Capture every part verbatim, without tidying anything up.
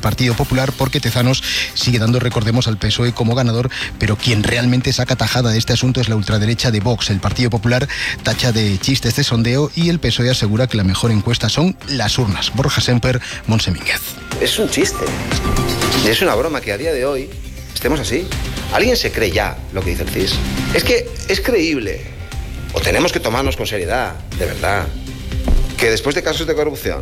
Partido Popular, porque Tezanos sigue dando, recordemos, al P S O E como ganador, pero quien realmente saca tajada de este asunto es la ultraderecha de Vox. El Partido Popular tacha de chistes de sondeo y el P S O E asegura que la mejor encuesta son las urnas. Borja Semper, Montse Mínguez. Es un chiste. Y es una broma que a día de hoy estemos así. ¿Alguien se cree ya lo que dice el C I S? Es que es creíble. O tenemos que tomarnos con seriedad, de verdad, que después de casos de corrupción,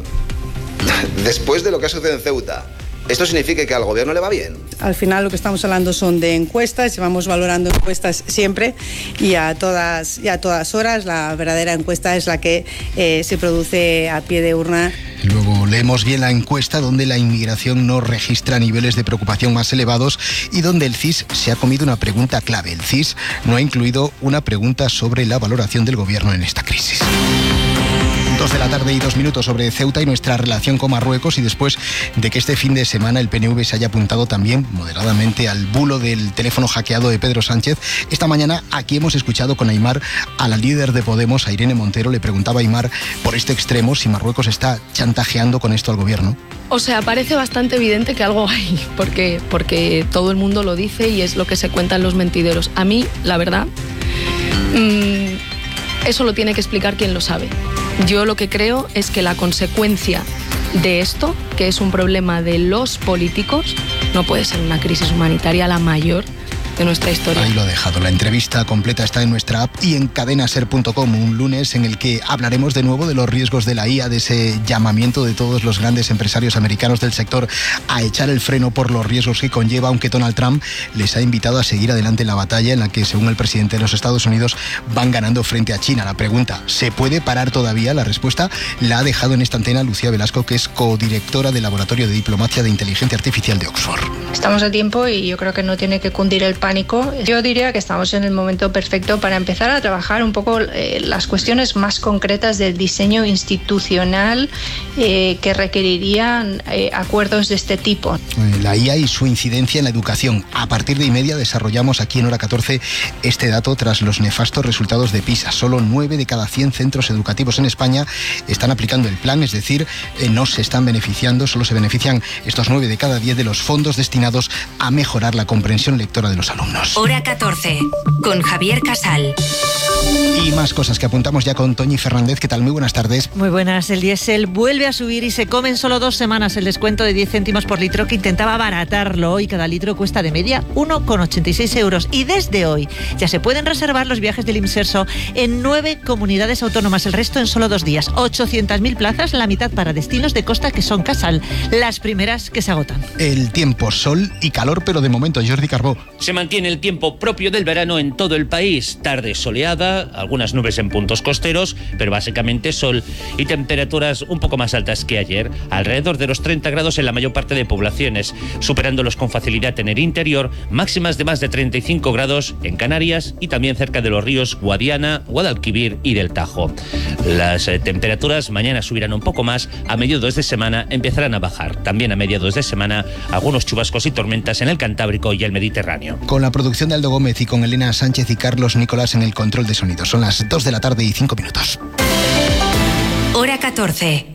después de lo que ha sucedido en Ceuta, ¿esto significa que al gobierno le va bien? Al final lo que estamos hablando son de encuestas, llevamos valorando encuestas siempre y a todas, y a todas horas. La verdadera encuesta es la que eh, se produce a pie de urna. Luego leemos bien la encuesta donde la inmigración no registra niveles de preocupación más elevados y donde el C I S se ha comido una pregunta clave. El C I S no ha incluido una pregunta sobre la valoración del gobierno en esta crisis. Dos de la tarde y dos minutos sobre Ceuta y nuestra relación con Marruecos, y después de que este fin de semana el P N V se haya apuntado también moderadamente al bulo del teléfono hackeado de Pedro Sánchez, esta mañana aquí hemos escuchado con Aimar a la líder de Podemos, a Irene Montero. Le preguntaba a Aimar por este extremo si Marruecos está chantajeando con esto al gobierno. O sea, parece bastante evidente que algo hay, porque, porque todo el mundo lo dice y es lo que se cuentan los mentideros. A mí, la verdad, mmm, eso lo tiene que explicar quien lo sabe. Yo lo que creo es que la consecuencia de esto, que es un problema de los políticos, no puede ser una crisis humanitaria la mayor de nuestra historia. Ahí lo ha dejado. La entrevista completa está en nuestra app y en cadena ser punto com, un lunes en el que hablaremos de nuevo de los riesgos de la I A, de ese llamamiento de todos los grandes empresarios americanos del sector a echar el freno por los riesgos que conlleva, aunque Donald Trump les ha invitado a seguir adelante en la batalla en la que, según el presidente de los Estados Unidos, van ganando frente a China. La pregunta, ¿se puede parar todavía? La respuesta la ha dejado en esta antena Lucía Velasco, que es codirectora del Laboratorio de Diplomacia de Inteligencia Artificial de Oxford. Estamos a tiempo y yo creo que no tiene que cundir el pánico. Yo diría que estamos en el momento perfecto para empezar a trabajar un poco eh, las cuestiones más concretas del diseño institucional eh, que requerirían eh, acuerdos de este tipo. La I A y su incidencia en la educación. A partir de y media desarrollamos aquí en Hora catorce este dato tras los nefastos resultados de PISA. Solo nueve de cada cien centros educativos en España están aplicando el plan, es decir, eh, no se están beneficiando, solo se benefician estos nueve de cada diez de los fondos destinados a mejorar la comprensión lectora de los alumnos. Hora catorce, con Javier Casal. Y más cosas que apuntamos ya con Toñi Fernández. ¿Qué tal? Muy buenas tardes. Muy buenas. El diésel vuelve a subir y se come en solo dos semanas el descuento de diez céntimos por litro que intentaba abaratarlo. Hoy cada litro cuesta de media uno coma ochenta y seis euros. Y desde hoy ya se pueden reservar los viajes del Imserso en nueve comunidades autónomas. El resto en solo dos días. ochocientas mil plazas, la mitad para destinos de costa que son Casal. Las primeras que se agotan. El tiempo, sol y calor, pero de momento, Jordi Carbó. Se mantiene el tiempo propio del verano en todo el país. Tarde soleada, algunas nubes en puntos costeros, pero básicamente sol y temperaturas un poco más altas que ayer, alrededor de los treinta grados en la mayor parte de poblaciones, superándolos con facilidad en el interior, máximas de más de treinta y cinco grados en Canarias y también cerca de los ríos Guadiana, Guadalquivir y del Tajo. Las eh, temperaturas mañana subirán un poco más, a mediados de semana empezarán a bajar. También a mediados de semana algunos chubascos y tormentas en el Cantábrico y el Mediterráneo. Con la producción de Aldo Gómez y con Elena Sánchez y Carlos Nicolás en el control de sonido. Son las dos de la tarde y cinco minutos. Hora catorce.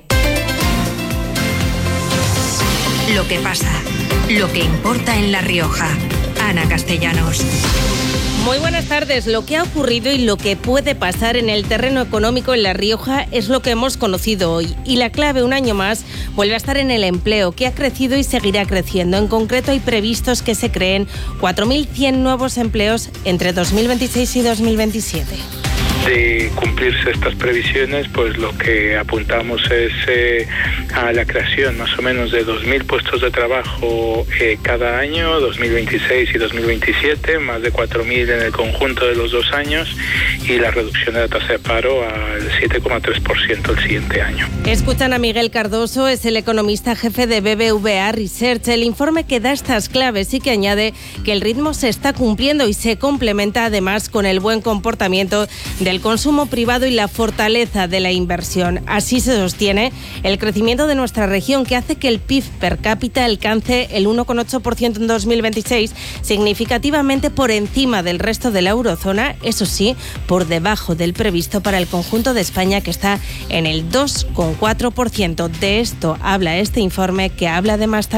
Lo que pasa, lo que importa en La Rioja. Ana Castellanos. Muy buenas tardes. Lo que ha ocurrido y lo que puede pasar en el terreno económico en La Rioja es lo que hemos conocido hoy. Y la clave, un año más, vuelve a estar en el empleo, que ha crecido y seguirá creciendo. En concreto, hay previstos que se creen cuatro mil cien nuevos empleos entre dos mil veintiséis y dos mil veintisiete. De cumplirse estas previsiones, pues lo que apuntamos es eh, a la creación más o menos de dos mil puestos de trabajo eh, cada año, dos mil veintiséis y dos mil veintisiete, más de cuatro mil en el conjunto de los dos años, y la reducción de la tasa de paro al siete coma tres por ciento el siguiente año. Escuchan a Miguel Cardoso, es el economista jefe de B B V A Research. El informe que da estas claves y que añade que el ritmo se está cumpliendo y se complementa además con el buen comportamiento de del consumo privado y la fortaleza de la inversión. Así se sostiene el crecimiento de nuestra región, que hace que el P I B per cápita alcance el uno coma ocho por ciento en dos mil veintiséis, significativamente por encima del resto de la eurozona, eso sí, por debajo del previsto para el conjunto de España, que está en el dos coma cuatro por ciento. De esto habla este informe, que habla además también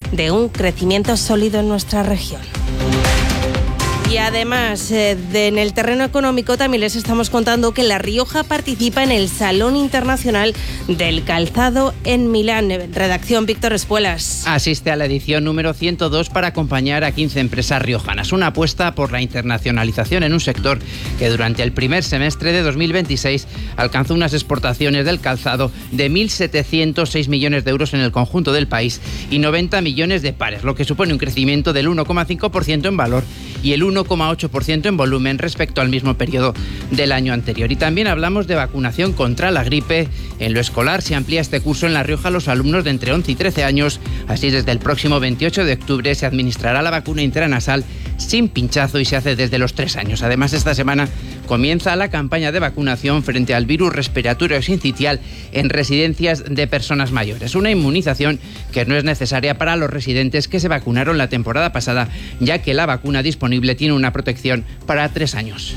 de un crecimiento sólido en nuestra región. Y además, eh, de, en el terreno económico también les estamos contando que La Rioja participa en el Salón Internacional del Calzado en Milán. Redacción Víctor Espuelas. Asiste a la edición número ciento dos para acompañar a quince empresas riojanas. Una apuesta por la internacionalización en un sector que durante el primer semestre de dos mil veintiséis alcanzó unas exportaciones del calzado de mil setecientos seis millones de euros en el conjunto del país y noventa millones de pares, lo que supone un crecimiento del uno coma cinco por ciento en valor y el uno coma ocho por ciento en volumen respecto al mismo periodo del año anterior. Y también hablamos de vacunación contra la gripe. En lo escolar se amplía este curso en La Rioja a los alumnos de entre once y trece años. Así, desde el próximo veintiocho de octubre se administrará la vacuna intranasal sin pinchazo y se hace desde los tres años. Además, esta semana comienza la campaña de vacunación frente al virus respiratorio sincitial en residencias de personas mayores. Una inmunización que no es necesaria para los residentes que se vacunaron la temporada pasada, ya que la vacuna disponible tiene una protección para tres años.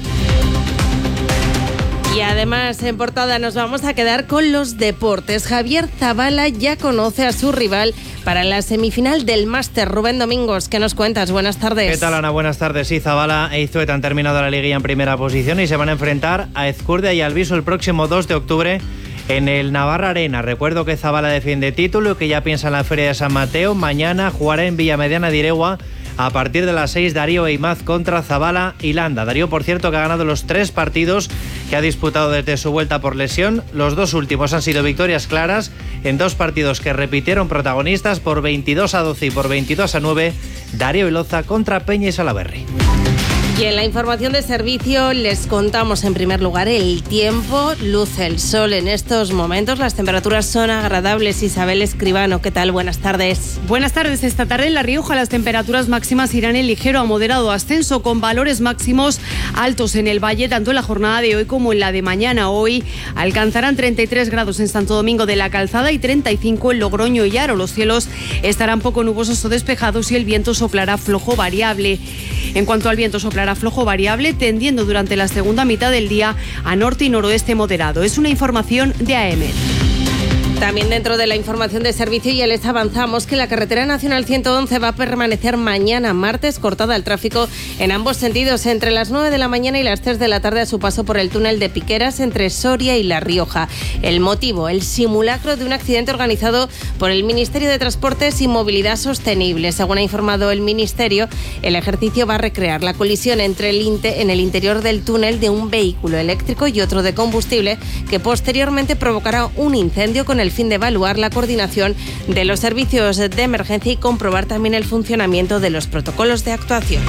Y además, en portada nos vamos a quedar con los deportes. Javier Zabala ya conoce a su rival para la semifinal del Máster. Rubén Domingos, ¿qué nos cuentas? Buenas tardes. ¿Qué tal, Ana? Buenas tardes. Sí, Zabala e Izueta han terminado la liguilla en primera posición y se van a enfrentar a Ezcurdia y Alviso el próximo dos de octubre en el Navarra Arena. Recuerdo que Zabala defiende título y que ya piensa en la Feria de San Mateo. Mañana jugará en Villamediana de Iregua. A partir de las seis, Darío Eimaz contra Zabala y Landa. Darío, por cierto, que ha ganado los tres partidos que ha disputado desde su vuelta por lesión. Los dos últimos han sido victorias claras en dos partidos que repitieron protagonistas por veintidós a doce y por veintidós a nueve. Darío Iloza contra Peña y Salaberry. Y en la información de servicio les contamos en primer lugar el tiempo. Luce el sol en estos momentos, las temperaturas son agradables. Isabel Escribano, ¿qué tal? Buenas tardes. Buenas tardes. Esta tarde en La Rioja las temperaturas máximas irán en ligero a moderado ascenso, con valores máximos altos en el valle, tanto en la jornada de hoy como en la de mañana. Hoy alcanzarán treinta y tres grados en Santo Domingo de la Calzada y treinta y cinco en Logroño y Haro. Los cielos estarán poco nubosos o despejados y el viento soplará flojo variable. En cuanto al viento, soplará flojo variable, tendiendo durante la segunda mitad del día a norte y noroeste moderado. Es una información de A E M E D. También dentro de la información de servicio ya les avanzamos que la carretera nacional ciento once va a permanecer mañana martes cortada al tráfico en ambos sentidos entre las nueve de la mañana y las tres de la tarde a su paso por el túnel de Piqueras entre Soria y La Rioja. El motivo, el simulacro de un accidente organizado por el Ministerio de Transportes y Movilidad Sostenible. Según ha informado el Ministerio, el ejercicio va a recrear la colisión entre el inte- en el interior del túnel de un vehículo eléctrico y otro de combustible que posteriormente provocará un incendio con el fin de evaluar la coordinación de los servicios de emergencia y comprobar también el funcionamiento de los protocolos de actuación.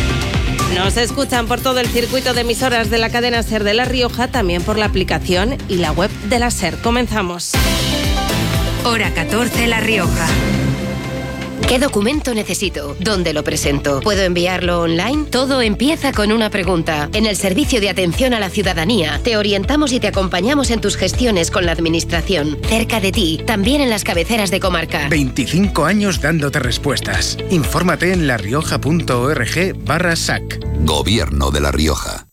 Nos escuchan por todo el circuito de emisoras de la cadena SER de La Rioja, también por la aplicación y la web de la SER. Comenzamos. Hora catorce, La Rioja. ¿Qué documento necesito? ¿Dónde lo presento? ¿Puedo enviarlo online? Todo empieza con una pregunta. En el Servicio de Atención a la Ciudadanía te orientamos y te acompañamos en tus gestiones con la Administración. Cerca de ti, también en las cabeceras de comarca. veinticinco años dándote respuestas. Infórmate en larioja.org barra SAC. Gobierno de La Rioja.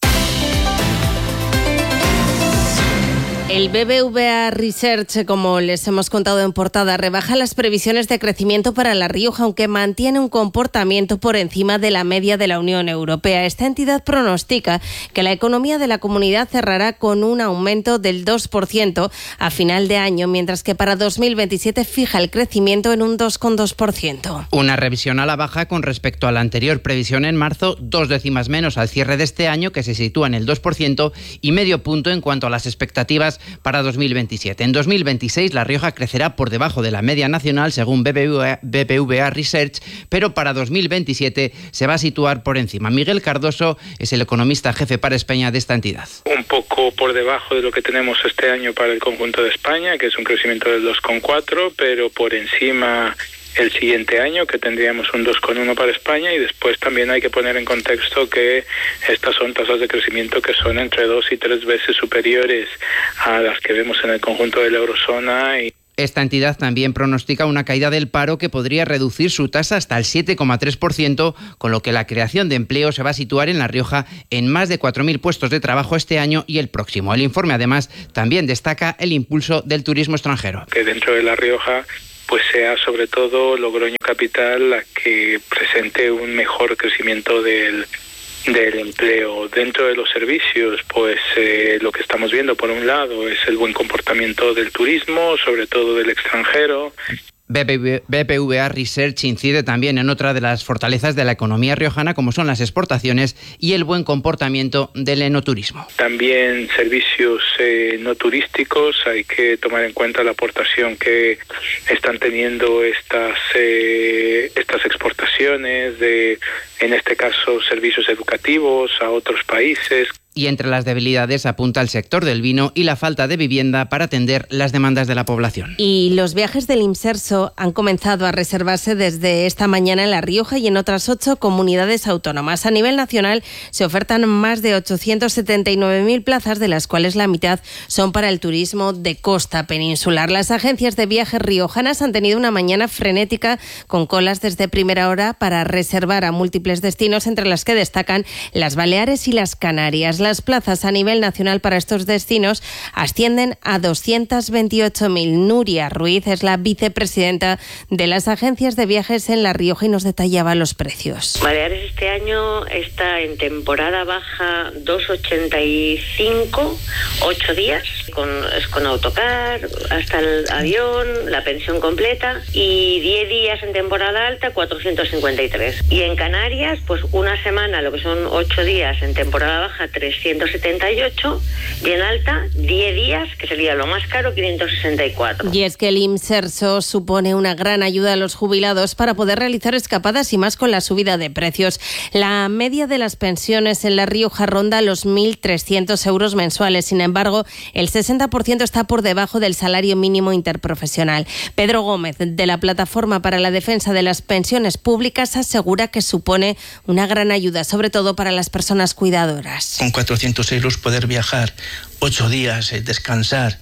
El B B V A Research, como les hemos contado en portada, rebaja las previsiones de crecimiento para La Rioja, aunque mantiene un comportamiento por encima de la media de la Unión Europea. Esta entidad pronostica que la economía de la comunidad cerrará con un aumento del dos por ciento a final de año, mientras que para dos mil veintisiete fija el crecimiento en un dos coma dos por ciento. Una revisión a la baja con respecto a la anterior previsión en marzo, dos décimas menos al cierre de este año, que se sitúa en el dos por ciento, y medio punto en cuanto a las expectativas para dos mil veintisiete. En dos mil veintiséis, La Rioja crecerá por debajo de la media nacional, según B B V A, B B V A Research, pero para dos mil veintisiete se va a situar por encima. Miguel Cardoso es el economista jefe para España de esta entidad. Un poco por debajo de lo que tenemos este año para el conjunto de España, que es un crecimiento del dos coma cuatro, pero por encima el siguiente año, que tendríamos un dos coma uno para España, y después también hay que poner en contexto que estas son tasas de crecimiento que son entre dos y tres veces superiores a las que vemos en el conjunto de la eurozona. Y esta entidad también pronostica una caída del paro que podría reducir su tasa hasta el siete coma tres por ciento, con lo que la creación de empleo se va a situar en La Rioja en más de cuatro mil puestos de trabajo este año y el próximo. El informe, además, también destaca el impulso del turismo extranjero. Que dentro de La Rioja pues sea sobre todo Logroño Capital la que presente un mejor crecimiento del del empleo. Dentro de los servicios, pues eh, lo que estamos viendo por un lado es el buen comportamiento del turismo, sobre todo del extranjero. B P V A Research incide también en otra de las fortalezas de la economía riojana, como son las exportaciones y el buen comportamiento del enoturismo. También servicios eh, no turísticos, hay que tomar en cuenta la aportación que están teniendo estas eh, estas exportaciones de, en este caso, servicios educativos a otros países. Y entre las debilidades apunta el sector del vino y la falta de vivienda para atender las demandas de la población. Y los viajes del Imserso han comenzado a reservarse desde esta mañana en La Rioja y en otras ocho comunidades autónomas. A nivel nacional se ofertan más de ochocientas setenta y nueve mil plazas, de las cuales la mitad son para el turismo de costa peninsular. Las agencias de viajes riojanas han tenido una mañana frenética con colas desde primera hora para reservar a múltiples destinos, entre las que destacan las Baleares y las Canarias. Las plazas a nivel nacional para estos destinos ascienden a doscientas veintiocho mil. Nuria Ruiz es la vicepresidenta de las agencias de viajes en La Rioja y nos detallaba los precios. Baleares este año está en temporada baja dos ochenta y cinco, ocho días, con, es con autocar, hasta el avión, la pensión completa, y diez días en temporada alta, cuatrocientos cincuenta y tres. Y en Canarias, pues una semana, lo que son ocho días en temporada baja, trescientos setenta y ocho, y en alta diez días, que sería lo más caro, quinientos sesenta y cuatro. Y es que el Imserso supone una gran ayuda a los jubilados para poder realizar escapadas, y más con la subida de precios. La media de las pensiones en La Rioja ronda los mil trescientos euros mensuales. Sin embargo, el sesenta por ciento está por debajo del salario mínimo interprofesional. Pedro Gómez, de la Plataforma para la Defensa de las Pensiones Públicas, asegura que supone una gran ayuda, sobre todo para las personas cuidadoras. Con cuatrocientos euros poder viajar ocho días, eh, descansar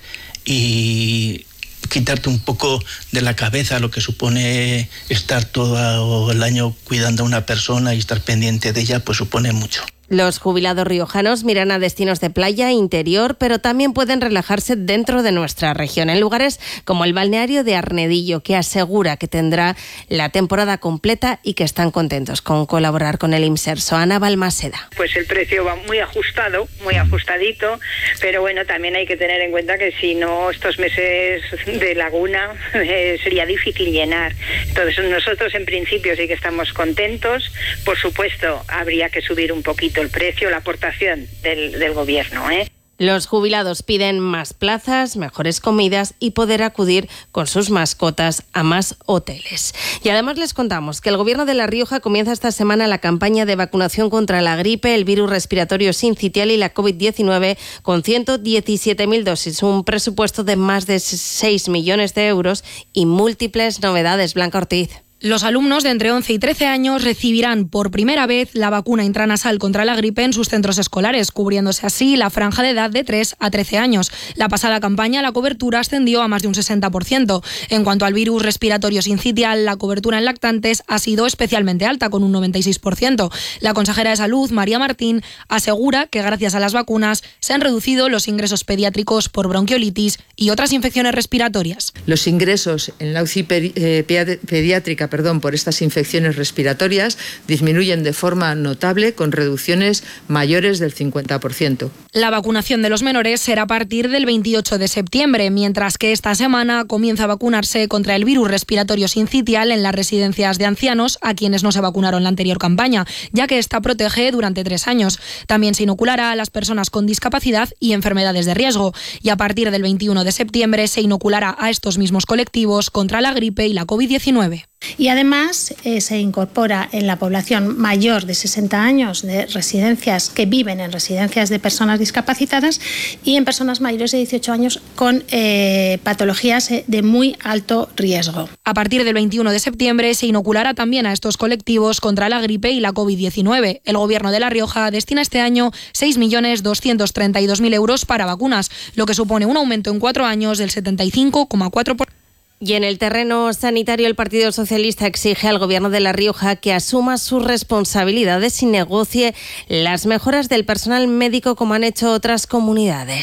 y quitarte un poco de la cabeza lo que supone estar todo el año cuidando a una persona y estar pendiente de ella, pues supone mucho. Los jubilados riojanos miran a destinos de playa interior, pero también pueden relajarse dentro de nuestra región, en lugares como el balneario de Arnedillo, que asegura que tendrá la temporada completa y que están contentos con colaborar con el Imserso. Ana Balmaseda. Pues el precio va muy ajustado, muy ajustadito, pero bueno, también hay que tener en cuenta que si no, estos meses de laguna eh, sería difícil llenar. Entonces nosotros en principio sí que estamos contentos. Por supuesto, habría que subir un poquito el precio, la aportación del, del gobierno, ¿eh? Los jubilados piden más plazas, mejores comidas y poder acudir con sus mascotas a más hoteles. Y además les contamos que el Gobierno de La Rioja comienza esta semana la campaña de vacunación contra la gripe, el virus respiratorio sincitial y la covid diecinueve con ciento diecisiete mil dosis, un presupuesto de más de seis millones de euros y múltiples novedades. Blanca Ortiz. Los alumnos de entre once y trece años recibirán por primera vez la vacuna intranasal contra la gripe en sus centros escolares, cubriéndose así la franja de edad de tres a trece años. La pasada campaña la cobertura ascendió a más de un sesenta por ciento. En cuanto al virus respiratorio sincitial, la cobertura en lactantes ha sido especialmente alta, con un noventa y seis por ciento. La consejera de Salud, María Martín, asegura que gracias a las vacunas se han reducido los ingresos pediátricos por bronquiolitis y otras infecciones respiratorias. Los ingresos en la U C I pediátrica perdón, por estas infecciones respiratorias disminuyen de forma notable, con reducciones mayores del cincuenta por ciento. La vacunación de los menores será a partir del veintiocho de septiembre, mientras que esta semana comienza a vacunarse contra el virus respiratorio sincitial en las residencias de ancianos a quienes no se vacunaron la anterior campaña, ya que esta protege durante tres años. También se inoculará a las personas con discapacidad y enfermedades de riesgo, y a partir del veintiuno de septiembre se inoculará a estos mismos colectivos contra la gripe y la covid diecinueve. Y además eh, se incorpora en la población mayor de sesenta años de residencias que viven en residencias de personas discapacitadas y en personas mayores de dieciocho años con eh, patologías de muy alto riesgo. A partir del veintiuno de septiembre se inoculará también a estos colectivos contra la gripe y la covid diecinueve. El Gobierno de La Rioja destina este año seis millones doscientos treinta y dos mil euros para vacunas, lo que supone un aumento en cuatro años del setenta y cinco coma cuatro por ciento. Y en el terreno sanitario, el Partido Socialista exige al Gobierno de La Rioja que asuma sus responsabilidades y negocie las mejoras del personal médico como han hecho otras comunidades.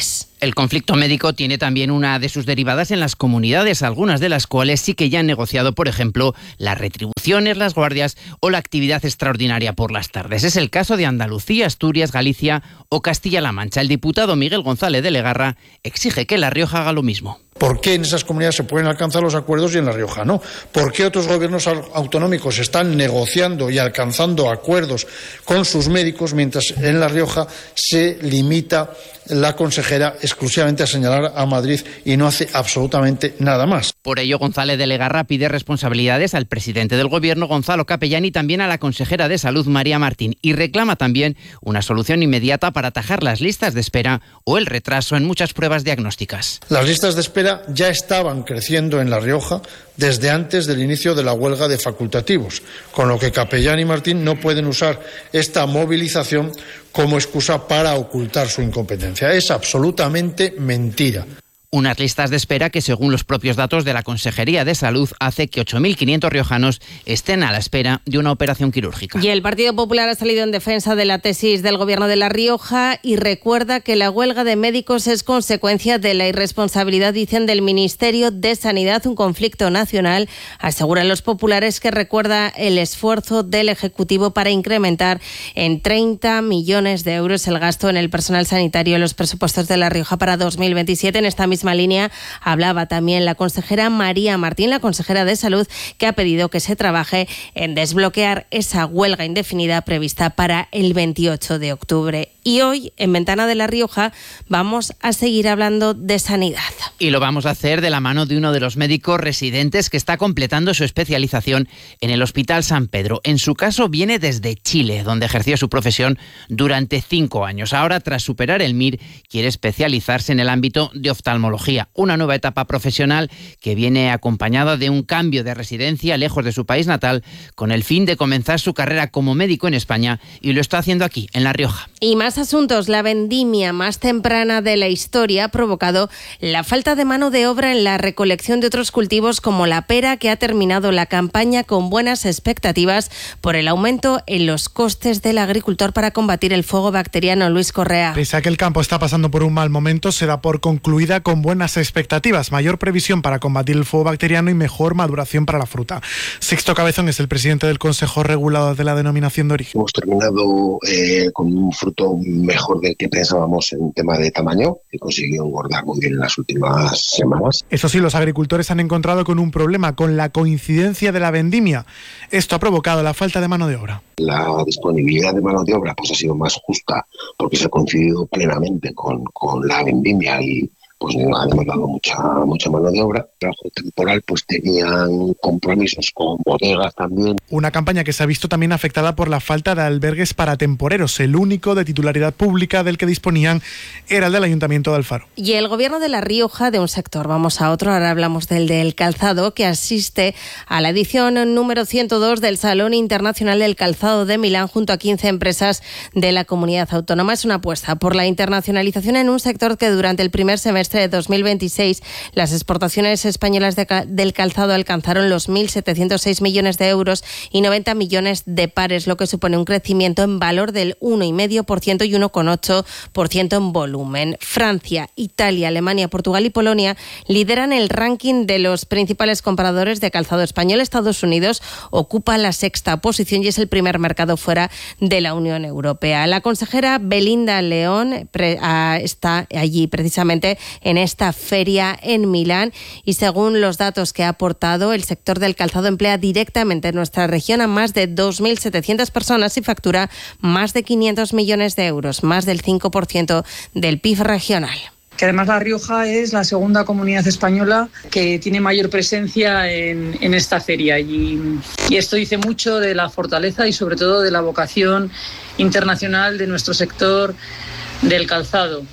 El conflicto médico tiene también una de sus derivadas en las comunidades, algunas de las cuales sí que ya han negociado, por ejemplo, las retribuciones, las guardias o la actividad extraordinaria por las tardes. Es el caso de Andalucía, Asturias, Galicia o Castilla-La Mancha. El diputado Miguel González de Legarra exige que La Rioja haga lo mismo. ¿Por qué en esas comunidades se pueden alcanzar los acuerdos y en La Rioja no? ¿Por qué otros gobiernos autonómicos están negociando y alcanzando acuerdos con sus médicos mientras en La Rioja se limita la consejera exclusivamente a señalar a Madrid y no hace absolutamente nada más? Por ello, González de Legarra pide responsabilidades al presidente del Gobierno, Gonzalo Capellán, y también a la consejera de Salud, María Martín, y reclama también una solución inmediata para atajar las listas de espera o el retraso en muchas pruebas diagnósticas. Las listas de espera ya estaban creciendo en La Rioja desde antes del inicio de la huelga de facultativos, con lo que Capellán y Martín no pueden usar esta movilización como excusa para ocultar su incompetencia. Es absolutamente mentira. Unas listas de espera que, según los propios datos de la Consejería de Salud, hace que ocho mil quinientos riojanos estén a la espera de una operación quirúrgica. Y el Partido Popular ha salido en defensa de la tesis del Gobierno de La Rioja y recuerda que la huelga de médicos es consecuencia de la irresponsabilidad, dicen, del Ministerio de Sanidad, un conflicto nacional. Aseguran los populares que recuerda el esfuerzo del Ejecutivo para incrementar en treinta millones de euros el gasto en el personal sanitario en los presupuestos de La Rioja para dos mil veintisiete. En esta misma línea hablaba también la consejera María Martín, la consejera de Salud, que ha pedido que se trabaje en desbloquear esa huelga indefinida prevista para el veintiocho de octubre. Y hoy, en Ventana de La Rioja, vamos a seguir hablando de sanidad. Y lo vamos a hacer de la mano de uno de los médicos residentes que está completando su especialización en el Hospital San Pedro. En su caso, viene desde Chile, donde ejerció su profesión durante cinco años. Ahora, tras superar el M I R, quiere especializarse en el ámbito de oftalmología. Una nueva etapa profesional que viene acompañada de un cambio de residencia lejos de su país natal, con el fin de comenzar su carrera como médico en España, y lo está haciendo aquí, en La Rioja. Y más asuntos. La vendimia más temprana de la historia ha provocado la falta de mano de obra en la recolección de otros cultivos como la pera, que ha terminado la campaña con buenas expectativas por el aumento en los costes del agricultor para combatir el fuego bacteriano. Luis Correa. Pese a que el campo está pasando por un mal momento, se da por concluida con buenas expectativas, mayor previsión para combatir el fuego bacteriano y mejor maduración para la fruta. Sixto Cabezón es el presidente del Consejo Regulador de la Denominación de Origen. Hemos terminado eh, con un fruto mejor del que pensábamos en tema de tamaño, que consiguió engordar muy bien en las últimas semanas. Eso sí, los agricultores han encontrado con un problema, con la coincidencia de la vendimia. Esto ha provocado la falta de mano de obra. La disponibilidad de mano de obra pues ha sido más justa porque se ha coincidido plenamente con, con la vendimia y pues ha demandado mucha mucha mano de obra. El trabajo temporal pues tenían compromisos con bodegas también. Una campaña que se ha visto también afectada por la falta de albergues para temporeros. El único de titularidad pública del que disponían era el del Ayuntamiento de Alfaro. Y el Gobierno de La Rioja, de un sector vamos a otro, ahora hablamos del del calzado, que asiste a la edición número ciento dos del Salón Internacional del Calzado de Milán junto a quince empresas de la comunidad autónoma. Es una apuesta por la internacionalización en un sector que durante el primer semestre de dos mil veintiséis las exportaciones españolas de cal- del calzado alcanzaron los mil setecientos seis millones de euros y noventa millones de pares, lo que supone un crecimiento en valor del uno coma cinco por ciento y uno coma ocho por ciento en volumen. Francia, Italia, Alemania, Portugal y Polonia lideran el ranking de los principales compradores de calzado español. Estados Unidos ocupa la sexta posición y es el primer mercado fuera de la Unión Europea. La consejera Belinda León pre- a, está allí precisamente en esta feria en Milán y según los datos que ha aportado, el sector del calzado emplea directamente en nuestra región a más de dos mil setecientas personas y factura más de quinientos millones de euros, más del cinco por ciento del P I B regional. Que además La Rioja es la segunda comunidad española que tiene mayor presencia en, en esta feria y, y esto dice mucho de la fortaleza y sobre todo de la vocación internacional de nuestro sector del calzado.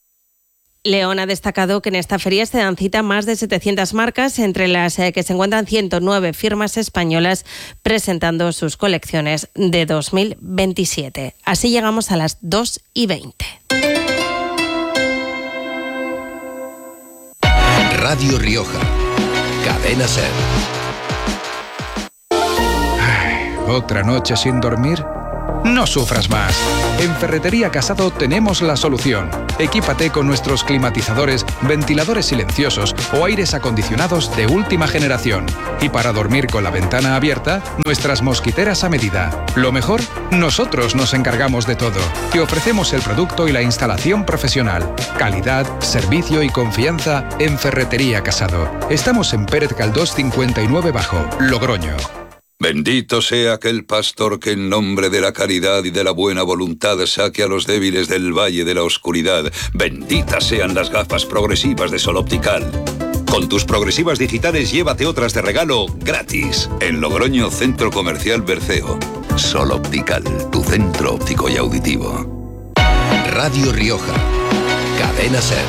León ha destacado que en esta feria se dan cita más de setecientas marcas, entre las eh, que se encuentran ciento nueve firmas españolas presentando sus colecciones de dos mil veintisiete. Así llegamos a las dos y veinte. Radio Rioja, Cadena SER. Ay, ¿otra noche sin dormir? No sufras más. En Ferretería Casado tenemos la solución. equípate con nuestros climatizadores, ventiladores silenciosos o aires acondicionados de última generación. Y para dormir con la ventana abierta, nuestras mosquiteras a medida. Lo mejor, nosotros nos encargamos de todo. Te ofrecemos el producto y la instalación profesional. Calidad, servicio y confianza en Ferretería Casado. Estamos en Pérez Galdós cincuenta y nueve Bajo, Logroño. Bendito sea aquel pastor que en nombre de la caridad y de la buena voluntad saque a los débiles del valle de la oscuridad. Benditas sean las gafas progresivas de Sol Optical. Con tus progresivas digitales llévate otras de regalo gratis. En Logroño, Centro Comercial Berceo. Sol Optical, tu centro óptico y auditivo. Radio Rioja. Cadena SER.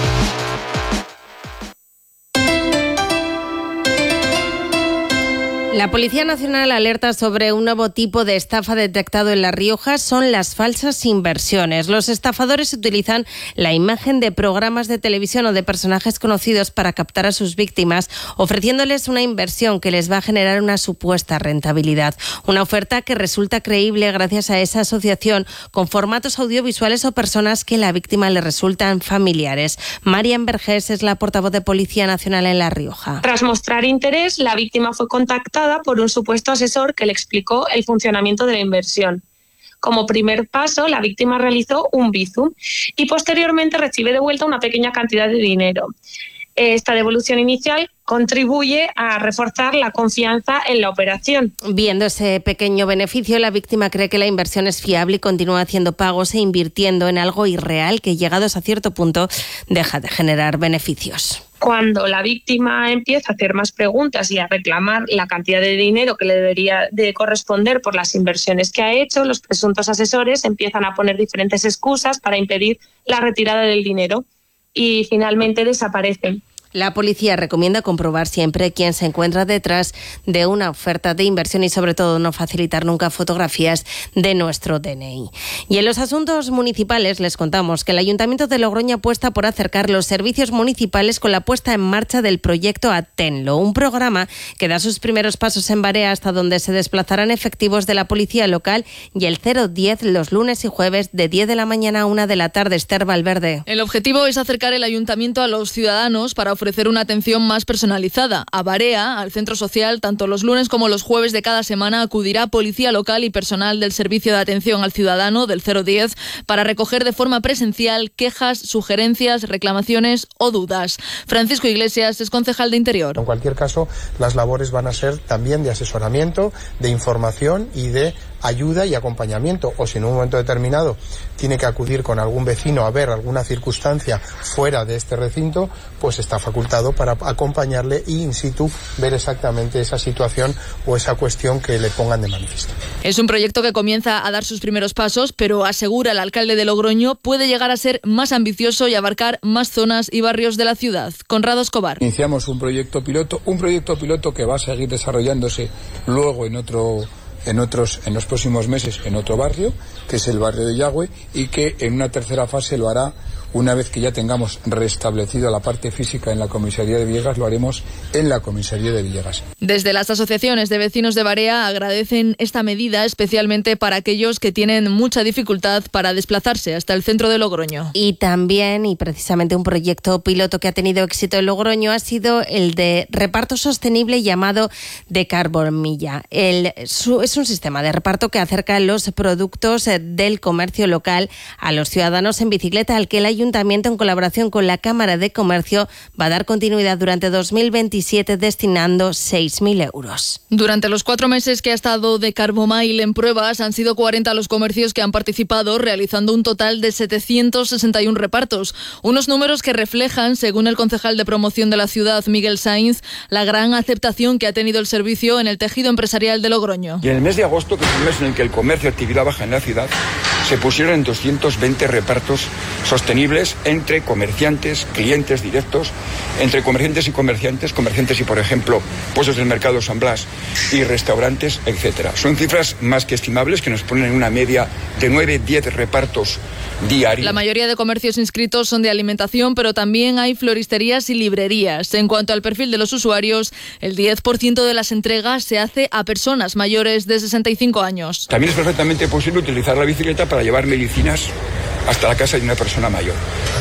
La Policía Nacional alerta sobre un nuevo tipo de estafa detectado en La Rioja, son las falsas inversiones. Los estafadores utilizan la imagen de programas de televisión o de personajes conocidos para captar a sus víctimas, ofreciéndoles una inversión que les va a generar una supuesta rentabilidad. Una oferta que resulta creíble gracias a esa asociación con formatos audiovisuales o personas que la víctima le resultan familiares. Marian Vergés es la portavoz de Policía Nacional en La Rioja. Tras mostrar interés, la víctima fue contactada por un supuesto asesor que le explicó el funcionamiento de la inversión. Como primer paso, la víctima realizó un Bizum y posteriormente recibe de vuelta una pequeña cantidad de dinero. Esta devolución inicial contribuye a reforzar la confianza en la operación. Viendo ese pequeño beneficio, la víctima cree que la inversión es fiable y continúa haciendo pagos e invirtiendo en algo irreal que, llegados a cierto punto, deja de generar beneficios. Cuando la víctima empieza a hacer más preguntas y a reclamar la cantidad de dinero que le debería de corresponder por las inversiones que ha hecho, los presuntos asesores empiezan a poner diferentes excusas para impedir la retirada del dinero y finalmente desaparecen. La policía recomienda comprobar siempre quién se encuentra detrás de una oferta de inversión y, sobre todo, no facilitar nunca fotografías de nuestro D N I. Y en los asuntos municipales les contamos que el Ayuntamiento de Logroño apuesta por acercar los servicios municipales con la puesta en marcha del proyecto Atenlo, un programa que da sus primeros pasos en Barea, hasta donde se desplazarán efectivos de la policía local, y el cero diez los lunes y jueves de diez de la mañana a una de la tarde. Esther Valverde. El objetivo es acercar el Ayuntamiento a los ciudadanos para ofrecer ofrecer una atención más personalizada. A Barea, al centro social, tanto los lunes como los jueves de cada semana acudirá policía local y personal del Servicio de Atención al Ciudadano del cero diez para recoger de forma presencial quejas, sugerencias, reclamaciones o dudas. Francisco Iglesias es concejal de Interior. En cualquier caso, las labores van a ser también de asesoramiento, de información y de ayuda y acompañamiento, o si en un momento determinado tiene que acudir con algún vecino a ver alguna circunstancia fuera de este recinto, pues está facultado para acompañarle y in situ ver exactamente esa situación o esa cuestión que le pongan de manifiesto. Es un proyecto que comienza a dar sus primeros pasos, pero asegura el alcalde de Logroño puede llegar a ser más ambicioso y abarcar más zonas y barrios de la ciudad. Conrado Escobar. Iniciamos un proyecto piloto, un proyecto piloto que va a seguir desarrollándose luego en otro en otros en los próximos meses en otro barrio, que es el barrio de Yagüe, y que en una tercera fase lo hará una vez que ya tengamos restablecido la parte física en la comisaría de Villegas, lo haremos en la comisaría de Villegas. Desde las asociaciones de vecinos de Barea agradecen esta medida, especialmente para aquellos que tienen mucha dificultad para desplazarse hasta el centro de Logroño. Y también, y precisamente un proyecto piloto que ha tenido éxito en Logroño, ha sido el de reparto sostenible llamado de Carbonmilla. El, su, es un sistema de reparto que acerca los productos del comercio local a los ciudadanos en bicicleta, al que el Ayuntamiento, en colaboración con la Cámara de Comercio, va a dar continuidad durante dos mil veintisiete destinando seis mil euros. Durante los cuatro meses que ha estado de Carbomile en pruebas, han sido cuarenta los comercios que han participado, realizando un total de setecientos sesenta y uno repartos. Unos números que reflejan, según el concejal de promoción de la ciudad, Miguel Sainz, la gran aceptación que ha tenido el servicio en el tejido empresarial de Logroño. Y en el mes de agosto, que es un mes en el que el comercio actividad baja en la ciudad, se pusieron en doscientos veinte repartos sostenibles entre comerciantes, clientes directos, entre comerciantes y comerciantes, comerciantes y, por ejemplo, puestos del mercado San Blas y restaurantes, etcétera. Son cifras más que estimables, que nos ponen en una media de nueve a diez repartos diarios. La mayoría de comercios inscritos son de alimentación, pero también hay floristerías y librerías. En cuanto al perfil de los usuarios, el diez por ciento de las entregas se hace a personas mayores de sesenta y cinco años. También es perfectamente posible utilizar la bicicleta para llevar medicinas hasta la casa de una persona mayor.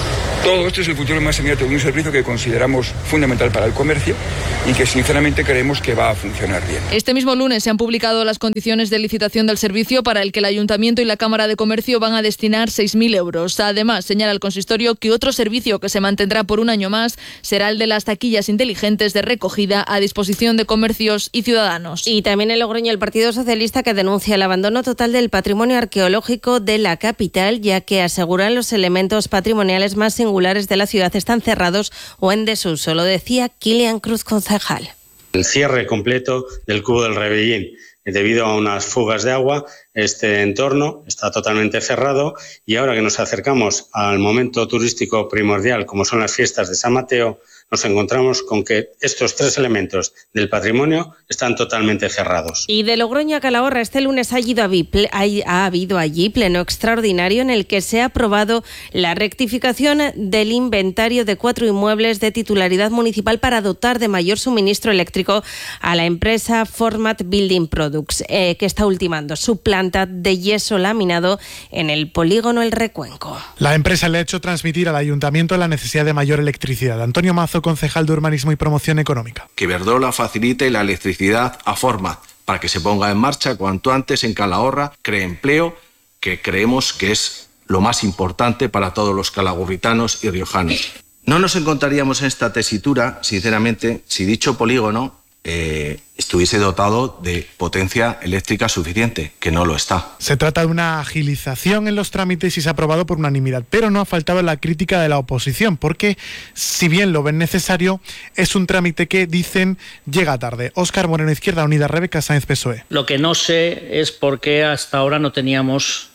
Todo esto es el futuro más inmediato de un servicio que consideramos fundamental para el comercio y que sinceramente creemos que va a funcionar bien. Este mismo lunes se han publicado las condiciones de licitación del servicio para el que el Ayuntamiento y la Cámara de Comercio van a destinar seis mil euros. Además, señala el consistorio que otro servicio que se mantendrá por un año más será el de las taquillas inteligentes de recogida a disposición de comercios y ciudadanos. Y también en Logroño el Partido Socialista, que denuncia el abandono total del patrimonio arqueológico de la capital, ya que aseguran los elementos patrimoniales más singulares de la ciudad están cerrados o en desuso. Lo decía Kilian Cruz, concejal. El cierre completo del Cubo del Rebellín. Debido a unas fugas de agua, este entorno está totalmente cerrado y ahora que nos acercamos al momento turístico primordial, como son las fiestas de San Mateo, nos encontramos con que estos tres elementos del patrimonio están totalmente cerrados. Y de Logroño a Calahorra, este lunes ha, ido a Biple, ha, ha habido allí pleno extraordinario en el que se ha aprobado la rectificación del inventario de cuatro inmuebles de titularidad municipal para dotar de mayor suministro eléctrico a la empresa Format Building Products, eh, que está ultimando su planta de yeso laminado en el polígono El Recuenco. La empresa le ha hecho transmitir al ayuntamiento la necesidad de mayor electricidad. Antonio Mazo, concejal de Urbanismo y Promoción Económica. Que Iberdrola facilite la electricidad a Format para que se ponga en marcha cuanto antes en Calahorra, cree empleo, que creemos que es lo más importante para todos los calagurritanos y riojanos. No nos encontraríamos en esta tesitura, sinceramente, si dicho polígono eh, estuviese dotado de potencia eléctrica suficiente, que no lo está. Se trata de una agilización en los trámites y se ha aprobado por unanimidad, pero no ha faltado la crítica de la oposición, porque si bien lo ven necesario, es un trámite que, dicen, llega tarde. Óscar Moreno, Izquierda Unida, Rebeca Sáenz, P S O E. Lo que no sé es por qué hasta ahora no teníamos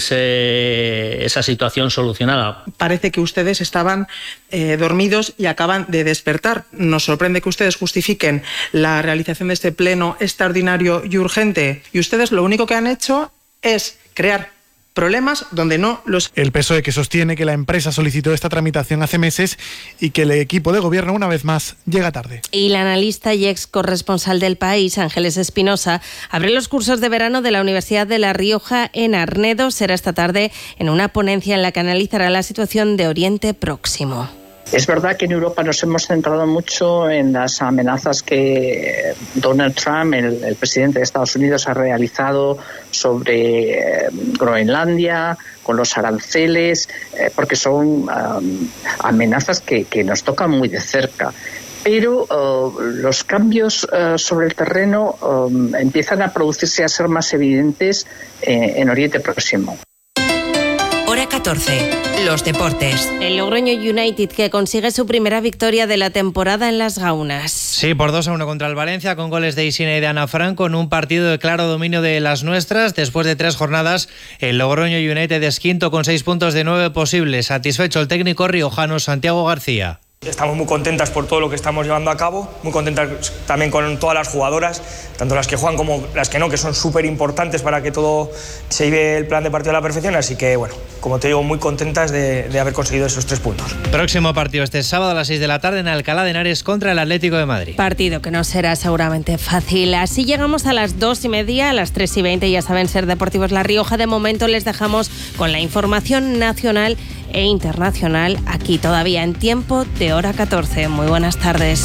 ese, esa situación solucionada. Parece que ustedes estaban eh, dormidos y acaban de despertar. Nos sorprende que ustedes justifiquen la realización de este pleno extraordinario y urgente, y ustedes lo único que han hecho es crear problemas donde no los... El P S O E, que sostiene que la empresa solicitó esta tramitación hace meses y que el equipo de gobierno, una vez más, llega tarde. Y la analista y ex corresponsal del País, Ángeles Espinosa, abre los cursos de verano de la Universidad de La Rioja en Arnedo. Será esta tarde en una ponencia en la que analizará la situación de Oriente Próximo. Es verdad que en Europa nos hemos centrado mucho en las amenazas que Donald Trump, el, el presidente de Estados Unidos, ha realizado sobre eh, Groenlandia, con los aranceles, eh, porque son um, amenazas que, que nos tocan muy de cerca. Pero uh, los cambios uh, sobre el terreno um, empiezan a producirse, a ser más evidentes eh, en Oriente Próximo. Hora catorce. Los deportes. El Logroño United, que consigue su primera victoria de la temporada en las Gaunas. Sí, por dos a uno contra el Valencia, con goles de Isina y de Ana Franco, en un partido de claro dominio de las nuestras. Después de tres jornadas, el Logroño United es quinto con seis puntos de nueve posibles. Satisfecho el técnico riojano Santiago García. Estamos muy contentas por todo lo que estamos llevando a cabo, muy contentas también con todas las jugadoras, tanto las que juegan como las que no, que son súper importantes para que todo se lleve el plan de partido a la perfección, así que bueno, como te digo, muy contentas de, de haber conseguido esos tres puntos. Próximo partido este sábado a las seis de la tarde en Alcalá de Henares contra el Atlético de Madrid. Partido que no será seguramente fácil. Así llegamos a las dos y media, a las tres y veinte, ya saben, Ser Deportivos La Rioja. De momento les dejamos con la información nacional e internacional, aquí todavía en tiempo de hora catorce. Muy buenas tardes.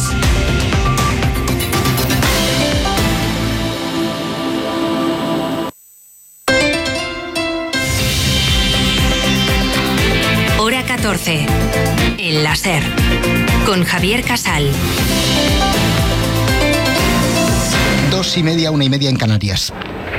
Hora catorce. En la Ser. Con Javier Casal. Dos y media, una y media en Canarias.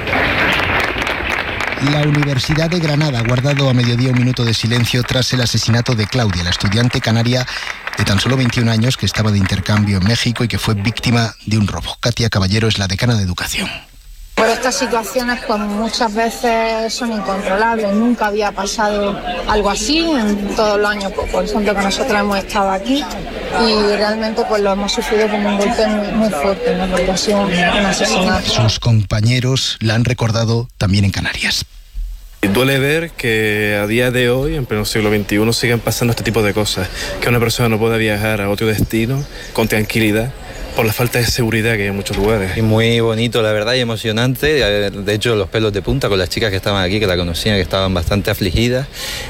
La Universidad de Granada ha guardado a mediodía un minuto de silencio tras el asesinato de Claudia, la estudiante canaria de tan solo veintiún años que estaba de intercambio en México y que fue víctima de un robo. Katia Caballero es la decana de Educación. Por estas situaciones, pues muchas veces son incontrolables. Nunca había pasado algo así en todos los años, pues, por ejemplo, que nosotros hemos estado aquí, y realmente pues lo hemos sufrido como un golpe muy, muy fuerte, ¿no? Porque ha sido un, un asesinato. Sus compañeros la han recordado también en Canarias. Duele ver que a día de hoy, en pleno siglo veintiuno, sigan pasando este tipo de cosas, que una persona no pueda viajar a otro destino con tranquilidad por la falta de seguridad que hay en muchos lugares. Y muy bonito, la verdad, y emocionante. De hecho, los pelos de punta con las chicas que estaban aquí, que la conocían, que estaban bastante afligidas,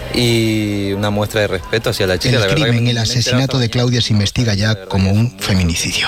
y una muestra de respeto hacia la chica. El la verdad crimen, que el asesinato de Claudia se investiga ya como un feminicidio.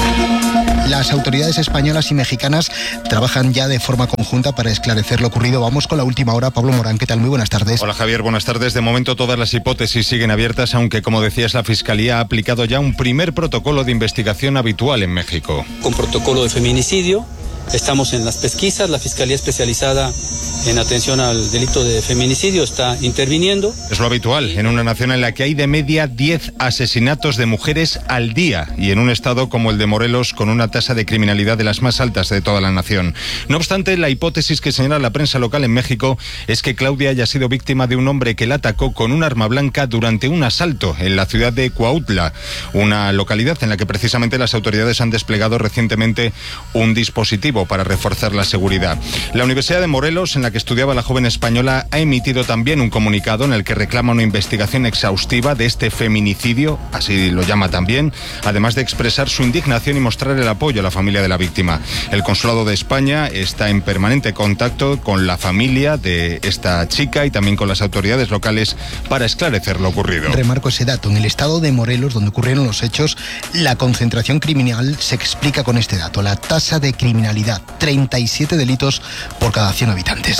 Las autoridades españolas y mexicanas trabajan ya de forma conjunta para esclarecer lo ocurrido. Vamos con la última hora. Pablo Morán, ¿qué tal? Muy buenas tardes. Hola Javier, buenas tardes. De momento todas las hipótesis siguen abiertas, aunque como decías la Fiscalía ha aplicado ya un primer protocolo de investigación habitual en México. Con protocolo de feminicidio. Estamos en las pesquisas, la Fiscalía especializada en atención al delito de feminicidio está interviniendo. Es lo habitual en una nación en la que hay de media diez asesinatos de mujeres al día y en un estado como el de Morelos con una tasa de criminalidad de las más altas de toda la nación. No obstante, la hipótesis que señala la prensa local en México es que Claudia haya sido víctima de un hombre que la atacó con un arma blanca durante un asalto en la ciudad de Cuautla, una localidad en la que precisamente las autoridades han desplegado recientemente un dispositivo para reforzar la seguridad. La Universidad de Morelos, en la que estudiaba la joven española, ha emitido también un comunicado en el que reclama una investigación exhaustiva de este feminicidio, así lo llama también, además de expresar su indignación y mostrar el apoyo a la familia de la víctima. El Consulado de España está en permanente contacto con la familia de esta chica y también con las autoridades locales para esclarecer lo ocurrido. Remarco ese dato. En el estado de Morelos, donde ocurrieron los hechos, la concentración criminal se explica con este dato. La tasa de criminalidad, treinta y siete delitos por cada cien habitantes.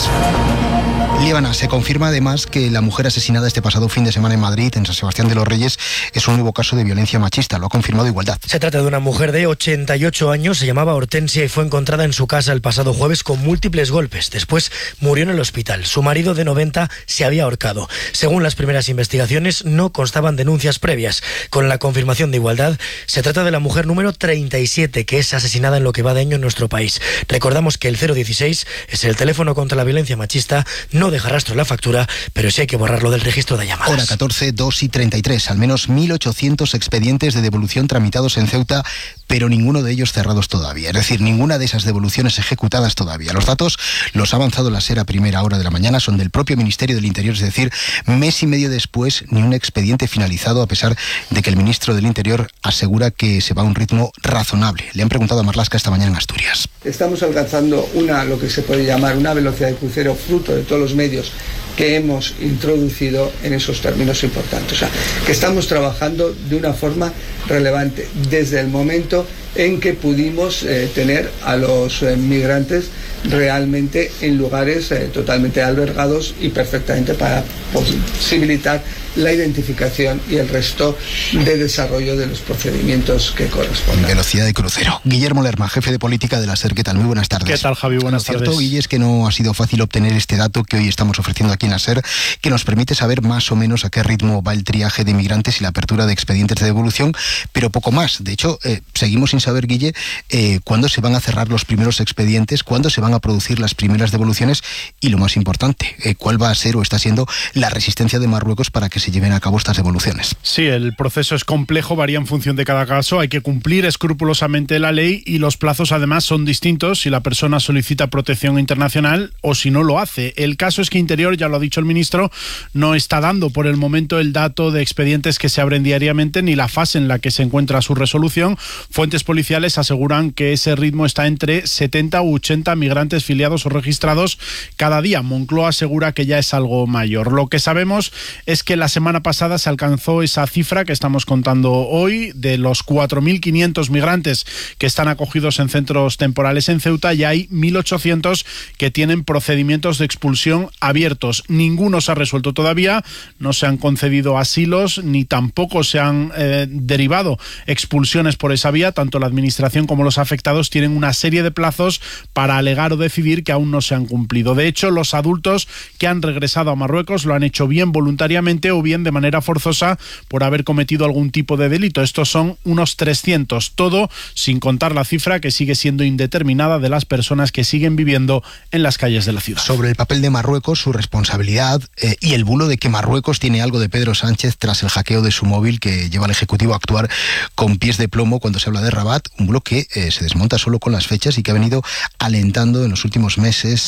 Líbana, se confirma además que la mujer asesinada este pasado fin de semana en Madrid, en San Sebastián de los Reyes, es un nuevo caso de violencia machista. Lo ha confirmado Igualdad. Se trata de una mujer de ochenta y ocho años, se llamaba Hortensia y fue encontrada en su casa el pasado jueves con múltiples golpes. Después murió en el hospital. Su marido de noventa se había ahorcado. Según las primeras investigaciones, no constaban denuncias previas. Con la confirmación de Igualdad, se trata de la mujer número treinta y siete que es asesinada en lo que va de año en nuestro país. Recordamos que el cero dieciséis es el teléfono contra la violencia machista. No deja rastro en la factura, pero sí hay que borrarlo del registro de llamadas. Hora catorce, dos y treinta y tres. Al menos mil ochocientos expedientes de devolución tramitados en Ceuta, pero ninguno de ellos cerrados todavía. Es decir, ninguna de esas devoluciones ejecutadas todavía. Los datos los ha avanzado la SER a primera hora de la mañana, son del propio Ministerio del Interior, es decir, mes y medio después, ni un expediente finalizado, a pesar de que el ministro del Interior asegura que se va a un ritmo razonable. Le han preguntado a Marlaska esta mañana en Asturias. Estamos alcanzando una, lo que se puede llamar una velocidad de crucero fruto de todos los medios que hemos introducido en esos términos importantes. O sea, que estamos trabajando de una forma relevante desde el momento en que pudimos eh, tener a los eh, migrantes realmente en lugares eh, totalmente albergados y perfectamente para posibilitar la identificación y el resto de desarrollo de los procedimientos que correspondan. Velocidad de crucero. Guillermo Lerma, jefe de política de la SER. ¿Qué tal? Muy buenas tardes. ¿Qué tal, Javi? Buenas tardes. Lo cierto, tardes. Guille, es que no ha sido fácil obtener este dato que hoy estamos ofreciendo aquí en la SER, que nos permite saber más o menos a qué ritmo va el triaje de migrantes y la apertura de expedientes de devolución, pero poco más. De hecho, eh, seguimos sin saber, Guille, eh, cuándo se van a cerrar los primeros expedientes, cuándo se van a producir las primeras devoluciones y, lo más importante, eh, cuál va a ser o está siendo la resistencia de Marruecos para que se lleven a cabo estas devoluciones. Sí, el proceso es complejo, varía en función de cada caso, hay que cumplir escrupulosamente la ley y los plazos además son distintos si la persona solicita protección internacional o si no lo hace. El caso es que Interior, ya lo ha dicho el ministro, no está dando por el momento el dato de expedientes que se abren diariamente ni la fase en la que se encuentra su resolución. Fuentes policiales aseguran que ese ritmo está entre setenta u ochenta migrantes filiados o registrados cada día. Moncloa asegura que ya es algo mayor. Lo que sabemos es que la semana pasada se alcanzó esa cifra que estamos contando hoy, de los cuatro mil quinientos migrantes que están acogidos en centros temporales en Ceuta, y hay mil ochocientos que tienen procedimientos de expulsión abiertos. Ninguno se ha resuelto todavía, no se han concedido asilos ni tampoco se han eh, derivado expulsiones por esa vía. Tanto la administración como los afectados tienen una serie de plazos para alegar o decidir que aún no se han cumplido. De hecho, los adultos que han regresado a Marruecos lo han hecho bien voluntariamente o bien de manera forzosa por haber cometido algún tipo de delito. Estos son unos trescientos, todo sin contar la cifra que sigue siendo indeterminada de las personas que siguen viviendo en las calles de la ciudad. Sobre el papel de Marruecos, su responsabilidad eh, y el bulo de que Marruecos tiene algo de Pedro Sánchez tras el hackeo de su móvil que lleva al Ejecutivo a actuar con pies de plomo cuando se habla de Rabat, un bulo que eh, se desmonta solo con las fechas y que ha venido alentando en los últimos meses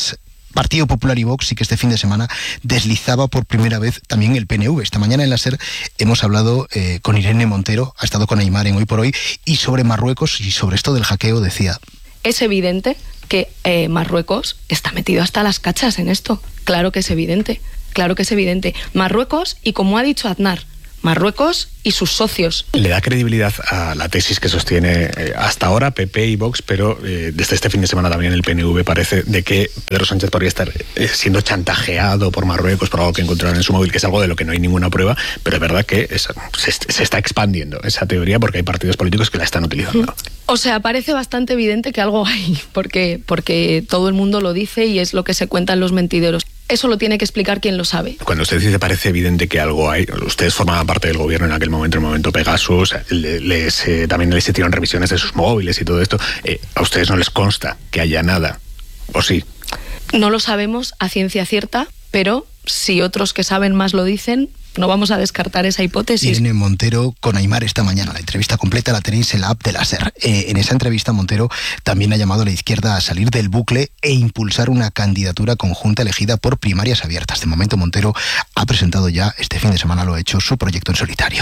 Partido Popular y Vox, y que este fin de semana deslizaba por primera vez también el P N V. Esta mañana en la SER hemos hablado eh, con Irene Montero, ha estado con Aimar en Hoy por Hoy, y sobre Marruecos y sobre esto del hackeo decía: es evidente que eh, Marruecos está metido hasta las cachas en esto. Claro que es evidente, claro que es evidente. Marruecos y, como ha dicho Aznar, Marruecos y sus socios. Le da credibilidad a la tesis que sostiene eh, hasta ahora P P y Vox, pero eh, desde este fin de semana también el P N V parece de que Pedro Sánchez podría estar eh, siendo chantajeado por Marruecos por algo que encontraron en su móvil, que es algo de lo que no hay ninguna prueba, pero es verdad que es, se, se está expandiendo esa teoría porque hay partidos políticos que la están utilizando. O sea, parece bastante evidente que algo hay, porque, porque todo el mundo lo dice y es lo que se cuenta en los mentideros. Eso lo tiene que explicar quien lo sabe. Cuando usted dice parece evidente que algo hay, ustedes formaban parte del gobierno en aquel momento, en el momento Pegasus, les, eh, también les hicieron revisiones de sus móviles y todo esto. Eh, ¿A ustedes no les consta que haya nada? ¿O sí? No lo sabemos a ciencia cierta, pero si otros que saben más lo dicen, no vamos a descartar esa hipótesis. Irene Montero con Aimar esta mañana. La entrevista completa la tenéis en la app de la SER. Eh, en esa entrevista Montero también ha llamado a la izquierda a salir del bucle e impulsar una candidatura conjunta elegida por primarias abiertas. De momento Montero ha presentado ya, este fin de semana lo ha hecho, su proyecto en solitario.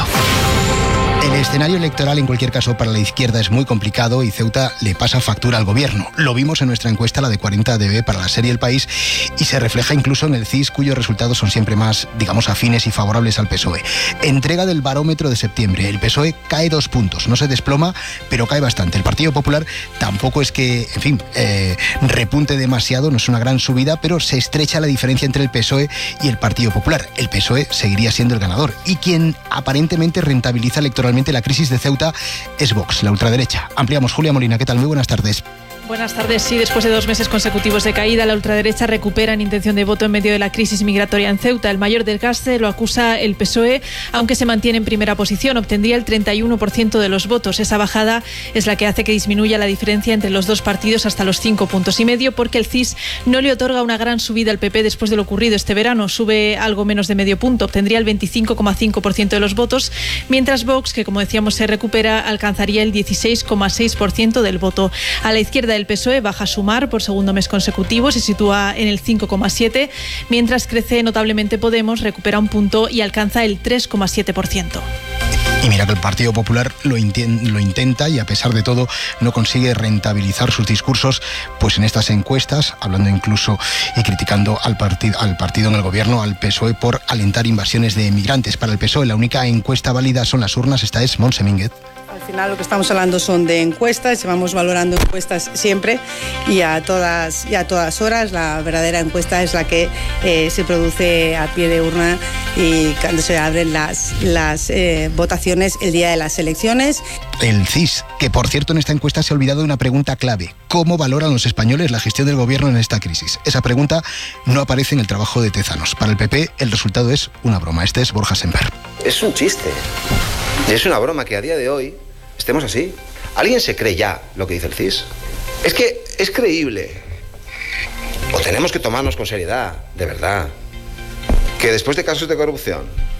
El escenario electoral, en cualquier caso, para la izquierda es muy complicado y Ceuta le pasa factura al gobierno. Lo vimos en nuestra encuesta, la de cuarenta D B para la serie El País, y se refleja incluso en el C I S, cuyos resultados son siempre más, digamos, afines y favorables al P S O E. Entrega del barómetro de septiembre. El P S O E cae dos puntos. No se desploma, pero cae bastante. El Partido Popular tampoco es que, en fin, eh, repunte demasiado, no es una gran subida, pero se estrecha la diferencia entre el P S O E y el Partido Popular. El P S O E seguiría siendo el ganador. Y quien aparentemente rentabiliza electoralmente la crisis de Ceuta es Vox, la ultraderecha. Ampliamos. Julia Molina, ¿qué tal? Muy buenas tardes. Buenas tardes. Sí, después de dos meses consecutivos de caída, la ultraderecha recupera en intención de voto en medio de la crisis migratoria en Ceuta. El mayor desgaste lo acusa el P S O E, aunque se mantiene en primera posición. Obtendría el treinta y uno por ciento de los votos. Esa bajada es la que hace que disminuya la diferencia entre los dos partidos hasta los cinco puntos y medio, porque el C I S no le otorga una gran subida al P P después de lo ocurrido este verano. Sube algo menos de medio punto. Obtendría el veinticinco coma cinco por ciento de los votos, mientras Vox, que como decíamos se recupera, alcanzaría el dieciséis coma seis por ciento del voto. A la izquierda, el P S O E baja a Sumar por segundo mes consecutivo, se sitúa en el cinco coma siete, mientras crece notablemente Podemos, recupera un punto y alcanza el tres coma siete por ciento. Y mira que el Partido Popular lo, inten- lo intenta y a pesar de todo no consigue rentabilizar sus discursos, pues en estas encuestas, hablando incluso y criticando al, parti- al partido en el gobierno, al P S O E, por alentar invasiones de emigrantes. Para el P S O E la única encuesta válida son las urnas. Esta es Montse Mínguez. Al final lo que estamos hablando son de encuestas, llevamos valorando encuestas siempre y a todas, y a todas horas. La verdadera encuesta es la que eh, se produce a pie de urna y cuando se abren las, las eh, votaciones el día de las elecciones. El C I S, que por cierto en esta encuesta se ha olvidado de una pregunta clave: ¿cómo valoran los españoles la gestión del gobierno en esta crisis? Esa pregunta no aparece en el trabajo de Tezanos. Para el P P el resultado es una broma. Este es Borja Semper. Es un chiste. Es una broma que a día de hoy estemos así. ¿Alguien se cree ya lo que dice el C I S? Es que es creíble. O tenemos que tomarnos con seriedad, de verdad, que después de casos de corrupción,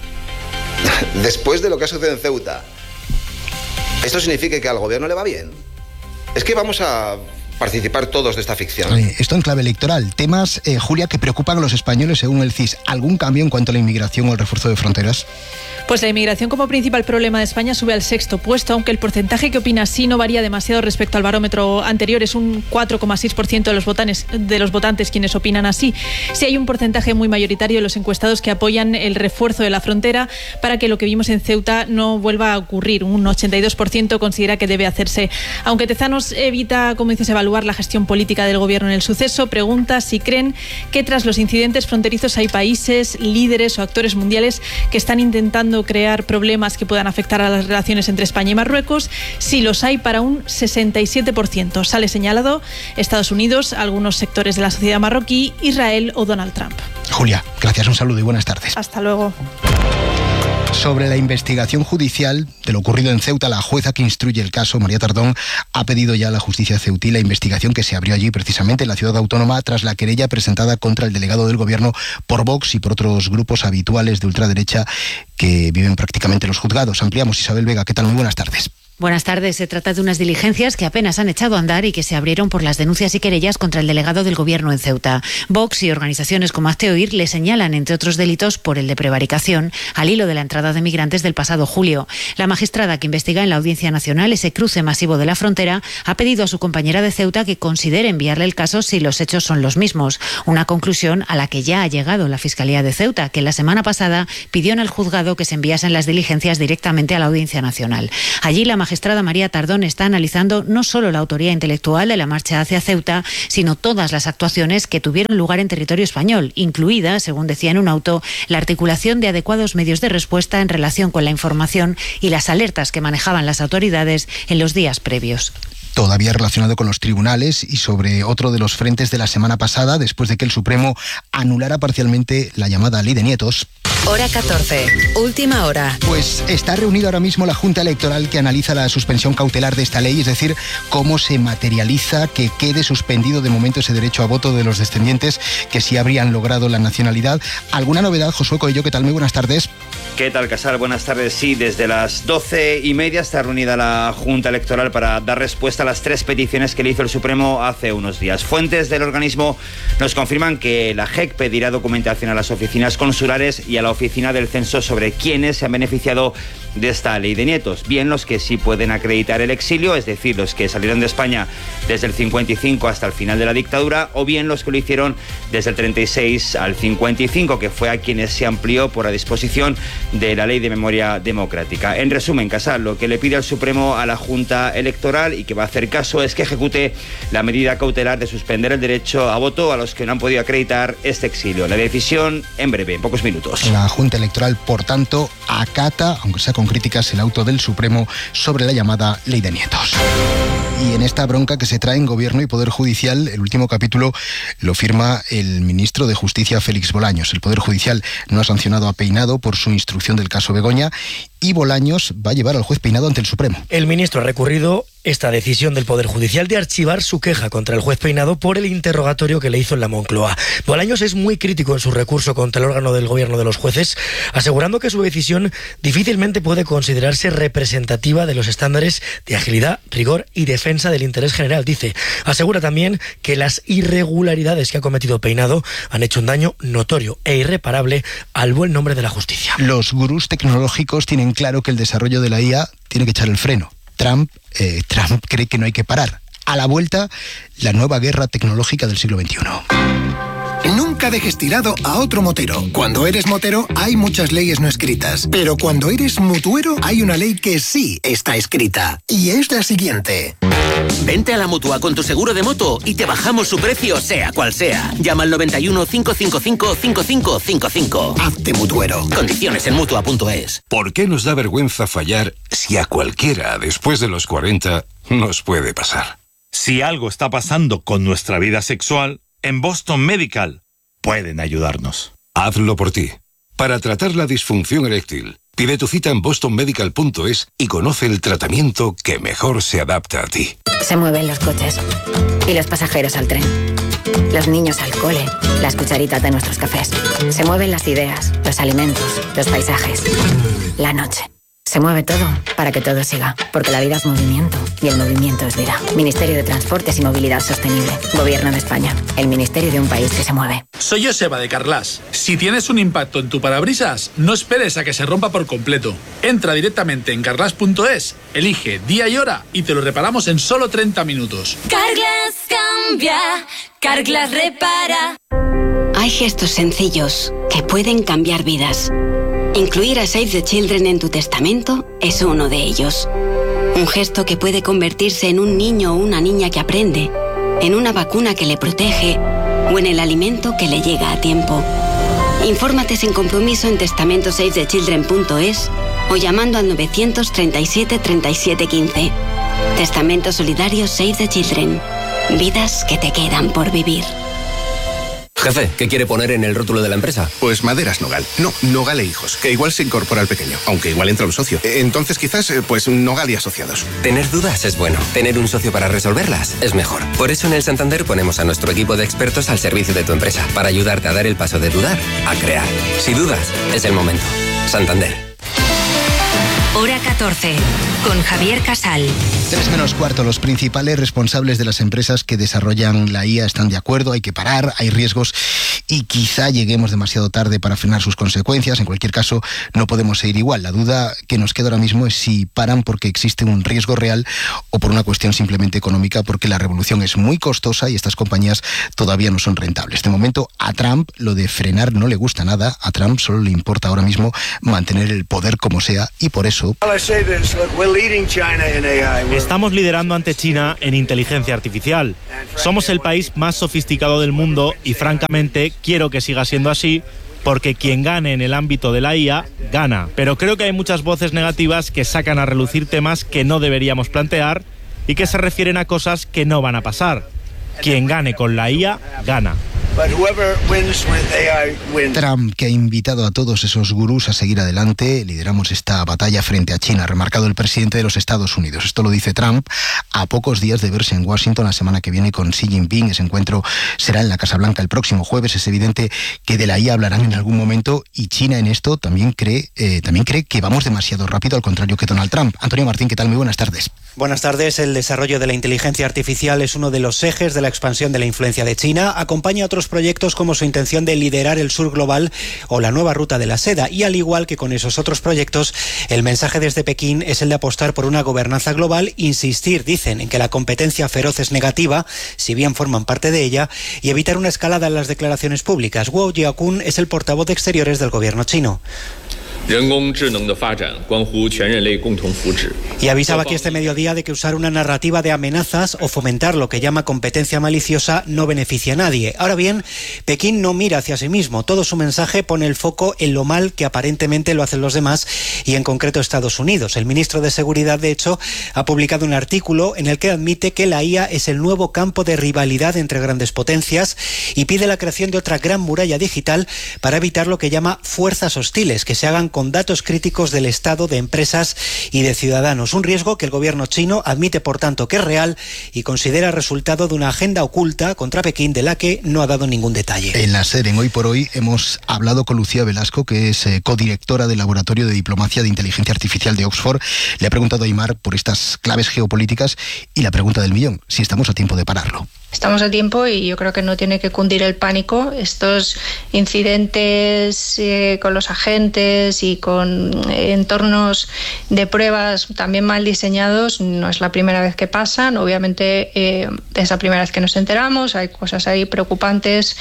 después de lo que ha sucedido en Ceuta, ¿esto significa que al gobierno le va bien? Es que vamos a participar todos de esta ficción. Oye, esto en clave electoral. Temas, eh, Julia, que preocupan a los españoles según el C I S. ¿Algún cambio en cuanto a la inmigración o el refuerzo de fronteras? Pues la inmigración como principal problema de España sube al sexto puesto, aunque el porcentaje que opina sí no varía demasiado respecto al barómetro anterior. Es un cuatro coma seis por ciento de los votantes, de los votantes quienes opinan así. Sí hay un porcentaje muy mayoritario de los encuestados que apoyan el refuerzo de la frontera para que lo que vimos en Ceuta no vuelva a ocurrir. Un ochenta y dos por ciento considera que debe hacerse. Aunque Tezanos evita, como dices, evaluar la gestión política del gobierno en el suceso, pregunta si creen que tras los incidentes fronterizos hay países, líderes o actores mundiales que están intentando crear problemas que puedan afectar a las relaciones entre España y Marruecos. Si los hay, para un sesenta y siete por ciento. Sale señalado Estados Unidos, algunos sectores de la sociedad marroquí, Israel o Donald Trump. Julia, gracias, un saludo y buenas tardes. Hasta luego. Sobre la investigación judicial de lo ocurrido en Ceuta, la jueza que instruye el caso, María Tardón, ha pedido ya a la justicia ceutí la investigación que se abrió allí precisamente en la ciudad autónoma tras la querella presentada contra el delegado del gobierno por Vox y por otros grupos habituales de ultraderecha que viven prácticamente en los juzgados. Ampliamos. Isabel Vega, ¿qué tal? Muy buenas tardes. Buenas tardes. Se trata de unas diligencias que apenas han echado a andar y que se abrieron por las denuncias y querellas contra el delegado del Gobierno en Ceuta. Vox y organizaciones como Hazte Oír le señalan, entre otros delitos, por el de prevaricación, al hilo de la entrada de migrantes del pasado julio. La magistrada que investiga en la Audiencia Nacional ese cruce masivo de la frontera ha pedido a su compañera de Ceuta que considere enviarle el caso si los hechos son los mismos. Una conclusión a la que ya ha llegado la Fiscalía de Ceuta, que la semana pasada pidió en el juzgado que se enviasen las diligencias directamente a la Audiencia Nacional. Allí la La magistrada María Tardón está analizando no solo la autoría intelectual de la marcha hacia Ceuta, sino todas las actuaciones que tuvieron lugar en territorio español, incluida, según decía en un auto, la articulación de adecuados medios de respuesta en relación con la información y las alertas que manejaban las autoridades en los días previos. Todavía relacionado con los tribunales y sobre otro de los frentes de la semana pasada, después de que el Supremo anulara parcialmente la llamada Ley de Nietos. Hora catorce, última hora. Pues está reunida ahora mismo la Junta Electoral que analiza la suspensión cautelar de esta ley, es decir, cómo se materializa que quede suspendido de momento ese derecho a voto de los descendientes que sí habrían logrado la nacionalidad. ¿Alguna novedad, Josué Coello? ¿Qué tal? Muy buenas tardes. ¿Qué tal, Casal? Buenas tardes. Sí, desde las doce y media está reunida la Junta Electoral para dar respuesta a las tres peticiones que le hizo el Supremo hace unos días. Fuentes del organismo nos confirman que la J E C pedirá documentación a las oficinas consulares y a la oficina del censo sobre quiénes se han beneficiado de esta ley de nietos. Bien los que sí pueden acreditar el exilio, es decir, los que salieron de España desde el cincuenta y cinco hasta el final de la dictadura, o bien los que lo hicieron desde el treinta y seis al cincuenta y cinco, que fue a quienes se amplió por la disposición de la Ley de Memoria Democrática. En resumen, Casal, lo que le pide al Supremo a la Junta Electoral y que va a hacer caso es que ejecute la medida cautelar de suspender el derecho a voto a los que no han podido acreditar este exilio. La decisión en breve, en pocos minutos. La Junta Electoral, por tanto, acata, aunque sea con críticas, el auto del Supremo sobre la llamada Ley de Nietos. Y en esta bronca que se traen Gobierno y Poder Judicial, el último capítulo lo firma el ministro de Justicia, Félix Bolaños. El Poder Judicial no ha sancionado a Peinado por su instrucción del caso Begoña y Bolaños va a llevar al juez Peinado ante el Supremo. El ministro ha recurrido esta decisión del Poder Judicial de archivar su queja contra el juez Peinado por el interrogatorio que le hizo en la Moncloa. Bolaños es muy crítico en su recurso contra el órgano del gobierno de los jueces, asegurando que su decisión difícilmente puede considerarse representativa de los estándares de agilidad, rigor y defensa del interés general. Dice, asegura también que las irregularidades que ha cometido Peinado han hecho un daño notorio e irreparable al buen nombre de la justicia. Los gurús tecnológicos tienen claro que el desarrollo de la I A tiene que echar el freno. Trump, eh, Trump cree que no hay que parar. A la vuelta, la nueva guerra tecnológica del siglo veintiuno. Nunca dejes tirado a otro motero. Cuando eres motero hay muchas leyes no escritas, pero cuando eres mutuero hay una ley que sí está escrita. Y es la siguiente. Vente a la Mutua con tu seguro de moto y te bajamos su precio sea cual sea. Llama al noventa y uno, cinco cinco cinco, cinco cinco cinco cinco. Hazte mutuero. Condiciones en mutua punto es. ¿Por qué nos da vergüenza fallar si a cualquiera después de los cuarenta nos puede pasar? Si algo está pasando con nuestra vida sexual, en Boston Medical pueden ayudarnos. Hazlo por ti. Para tratar la disfunción eréctil, pide tu cita en boston medical punto es y conoce el tratamiento que mejor se adapta a ti. Se mueven los coches y los pasajeros al tren, los niños al cole, las cucharitas de nuestros cafés. Se mueven las ideas, los alimentos, los paisajes, la noche. Se mueve todo para que todo siga, porque la vida es movimiento y el movimiento es vida. Ministerio de Transportes y Movilidad Sostenible. Gobierno de España. El ministerio de un país que se mueve. Soy Joseba de Carglass. Si tienes un impacto en tu parabrisas, no esperes a que se rompa por completo. Entra directamente en carglass punto es, elige día y hora y te lo reparamos en solo treinta minutos. Carglass cambia, Carglass repara. Hay gestos sencillos que pueden cambiar vidas. Incluir a Save the Children en tu testamento es uno de ellos. Un gesto que puede convertirse en un niño o una niña que aprende, en una vacuna que le protege o en el alimento que le llega a tiempo. Infórmate sin compromiso en testamento save the children punto es o llamando al novecientos treinta y siete, treinta y siete, quince. Testamento solidario Save the Children. Vidas que te quedan por vivir. Jefe, ¿qué quiere poner en el rótulo de la empresa? Pues Maderas Nogal. No, Nogal e Hijos, que igual se incorpora al pequeño, aunque igual entra un socio. Entonces quizás, pues Nogal y Asociados. Tener dudas es bueno. Tener un socio para resolverlas es mejor. Por eso en el Santander ponemos a nuestro equipo de expertos al servicio de tu empresa, para ayudarte a dar el paso de dudar a crear. Si dudas, es el momento. Santander. Hora catorce, con Javier Casal. Tres menos cuarto, los principales responsables de las empresas que desarrollan la I A están de acuerdo, hay que parar, hay riesgos y quizá lleguemos demasiado tarde para frenar sus consecuencias. En cualquier caso, no podemos seguir igual. La duda que nos queda ahora mismo es si paran porque existe un riesgo real o por una cuestión simplemente económica, porque la revolución es muy costosa y estas compañías todavía no son rentables. De momento, a Trump lo de frenar no le gusta nada. A Trump solo le importa ahora mismo mantener el poder como sea y por eso... Estamos liderando ante China en inteligencia artificial. Somos el país más sofisticado del mundo y francamente quiero que siga siendo así porque quien gane en el ámbito de la I A, gana. Pero creo que hay muchas voces negativas que sacan a relucir temas que no deberíamos plantear y que se refieren a cosas que no van a pasar. Quien gane con la I A, gana. Trump, que ha invitado a todos esos gurús a seguir adelante, lideramos esta batalla frente a China, ha remarcado el presidente de los Estados Unidos. Esto lo dice Trump a pocos días de verse en Washington la semana que viene con Xi Jinping. Ese encuentro será en la Casa Blanca el próximo jueves. Es evidente que de la I A hablarán en algún momento y China en esto también cree, eh, también cree que vamos demasiado rápido, al contrario que Donald Trump. Antonio Martín, ¿qué tal? Muy buenas tardes. Buenas tardes. El desarrollo de la inteligencia artificial es uno de los ejes de la expansión de la influencia de China. Acompaña a otros proyectos como su intención de liderar el sur global o la nueva ruta de la seda. Y al igual que con esos otros proyectos, el mensaje desde Pekín es el de apostar por una gobernanza global, insistir, dicen, en que la competencia feroz es negativa, si bien forman parte de ella, y evitar una escalada en las declaraciones públicas. Guo Jiakun es el portavoz de Exteriores del gobierno chino. Y avisaba aquí este mediodía de que usar una narrativa de amenazas o fomentar lo que llama competencia maliciosa no beneficia a nadie. Ahora bien, Pekín no mira hacia sí mismo. Todo su mensaje pone el foco en lo mal que aparentemente lo hacen los demás y en concreto Estados Unidos. El ministro de Seguridad, de hecho, ha publicado un artículo en el que admite que la I A es el nuevo campo de rivalidad entre grandes potencias y pide la creación de otra gran muralla digital para evitar lo que llama fuerzas hostiles que se hagan con datos críticos del Estado, de empresas y de ciudadanos. Un riesgo que el gobierno chino admite, por tanto, que es real y considera resultado de una agenda oculta contra Pekín de la que no ha dado ningún detalle. En la SER, en Hoy por Hoy, hemos hablado con Lucía Velasco, que es eh, codirectora del Laboratorio de Diplomacia de Inteligencia Artificial de Oxford. Le ha preguntado a Aimar por estas claves geopolíticas y la pregunta del millón, si estamos a tiempo de pararlo. Estamos a tiempo y yo creo que no tiene que cundir el pánico. Estos incidentes eh, con los agentes y con eh, entornos de pruebas también mal diseñados no es la primera vez que pasan. Obviamente eh, es la primera vez que nos enteramos, hay cosas ahí preocupantes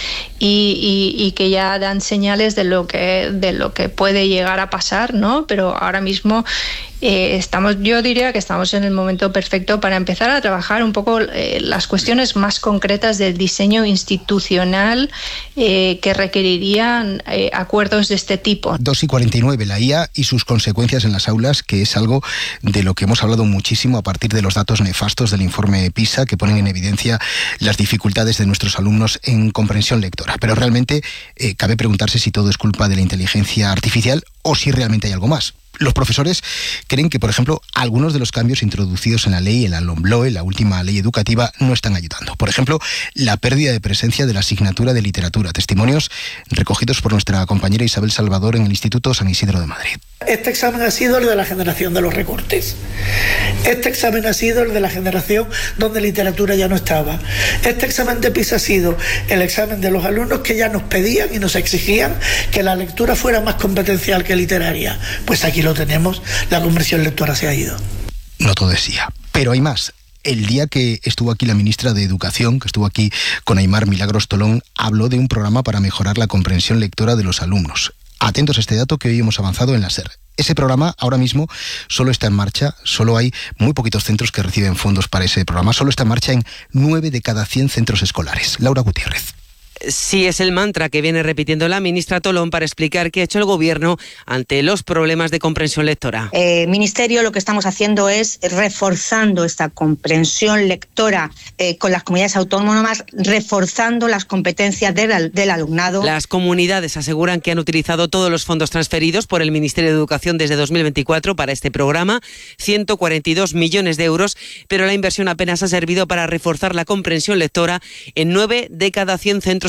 y, y, y que ya dan señales de lo que, de lo que puede llegar a pasar, ¿no? Pero ahora mismo Eh, estamos, yo diría que estamos en el momento perfecto para empezar a trabajar un poco eh, las cuestiones más concretas del diseño institucional eh, que requerirían eh, acuerdos de este tipo. dos y cuarenta y nueve, la I A y sus consecuencias en las aulas, que es algo de lo que hemos hablado muchísimo a partir de los datos nefastos del informe PISA, que ponen en evidencia las dificultades de nuestros alumnos en comprensión lectora. Pero realmente eh, cabe preguntarse si todo es culpa de la inteligencia artificial o si realmente hay algo más. Los profesores creen que, por ejemplo, algunos de los cambios introducidos en la ley, en la LOMLOE, la última ley educativa, no están ayudando. Por ejemplo, la pérdida de presencia de la asignatura de literatura. Testimonios recogidos por nuestra compañera Isabel Salvador en el Instituto San Isidro de Madrid. Este examen ha sido el de la generación de los recortes. Este examen ha sido el de la generación donde literatura ya no estaba. Este examen de PISA ha sido el examen de los alumnos que ya nos pedían y nos exigían que la lectura fuera más competencial que literaria. Pues aquí lo tenemos, la comprensión lectora se ha ido. No todo decía, pero hay más. El día que estuvo aquí la ministra de Educación, que estuvo aquí con Aimar Milagros Tolón, habló de un programa para mejorar la comprensión lectora de los alumnos. Atentos a este dato que hoy hemos avanzado en la SER. Ese programa ahora mismo solo está en marcha, solo hay muy poquitos centros que reciben fondos para ese programa, solo está en marcha en nueve de cada cien centros escolares. Laura Gutiérrez. Sí, es el mantra que viene repitiendo la ministra Tolón para explicar qué ha hecho el Gobierno ante los problemas de comprensión lectora. Eh, Ministerio, lo que estamos haciendo es reforzando esta comprensión lectora eh, con las comunidades autónomas, reforzando las competencias del, del alumnado. Las comunidades aseguran que han utilizado todos los fondos transferidos por el Ministerio de Educación desde dos mil veinticuatro para este programa, ciento cuarenta y dos millones de euros, pero la inversión apenas ha servido para reforzar la comprensión lectora en nueve de cada cien centros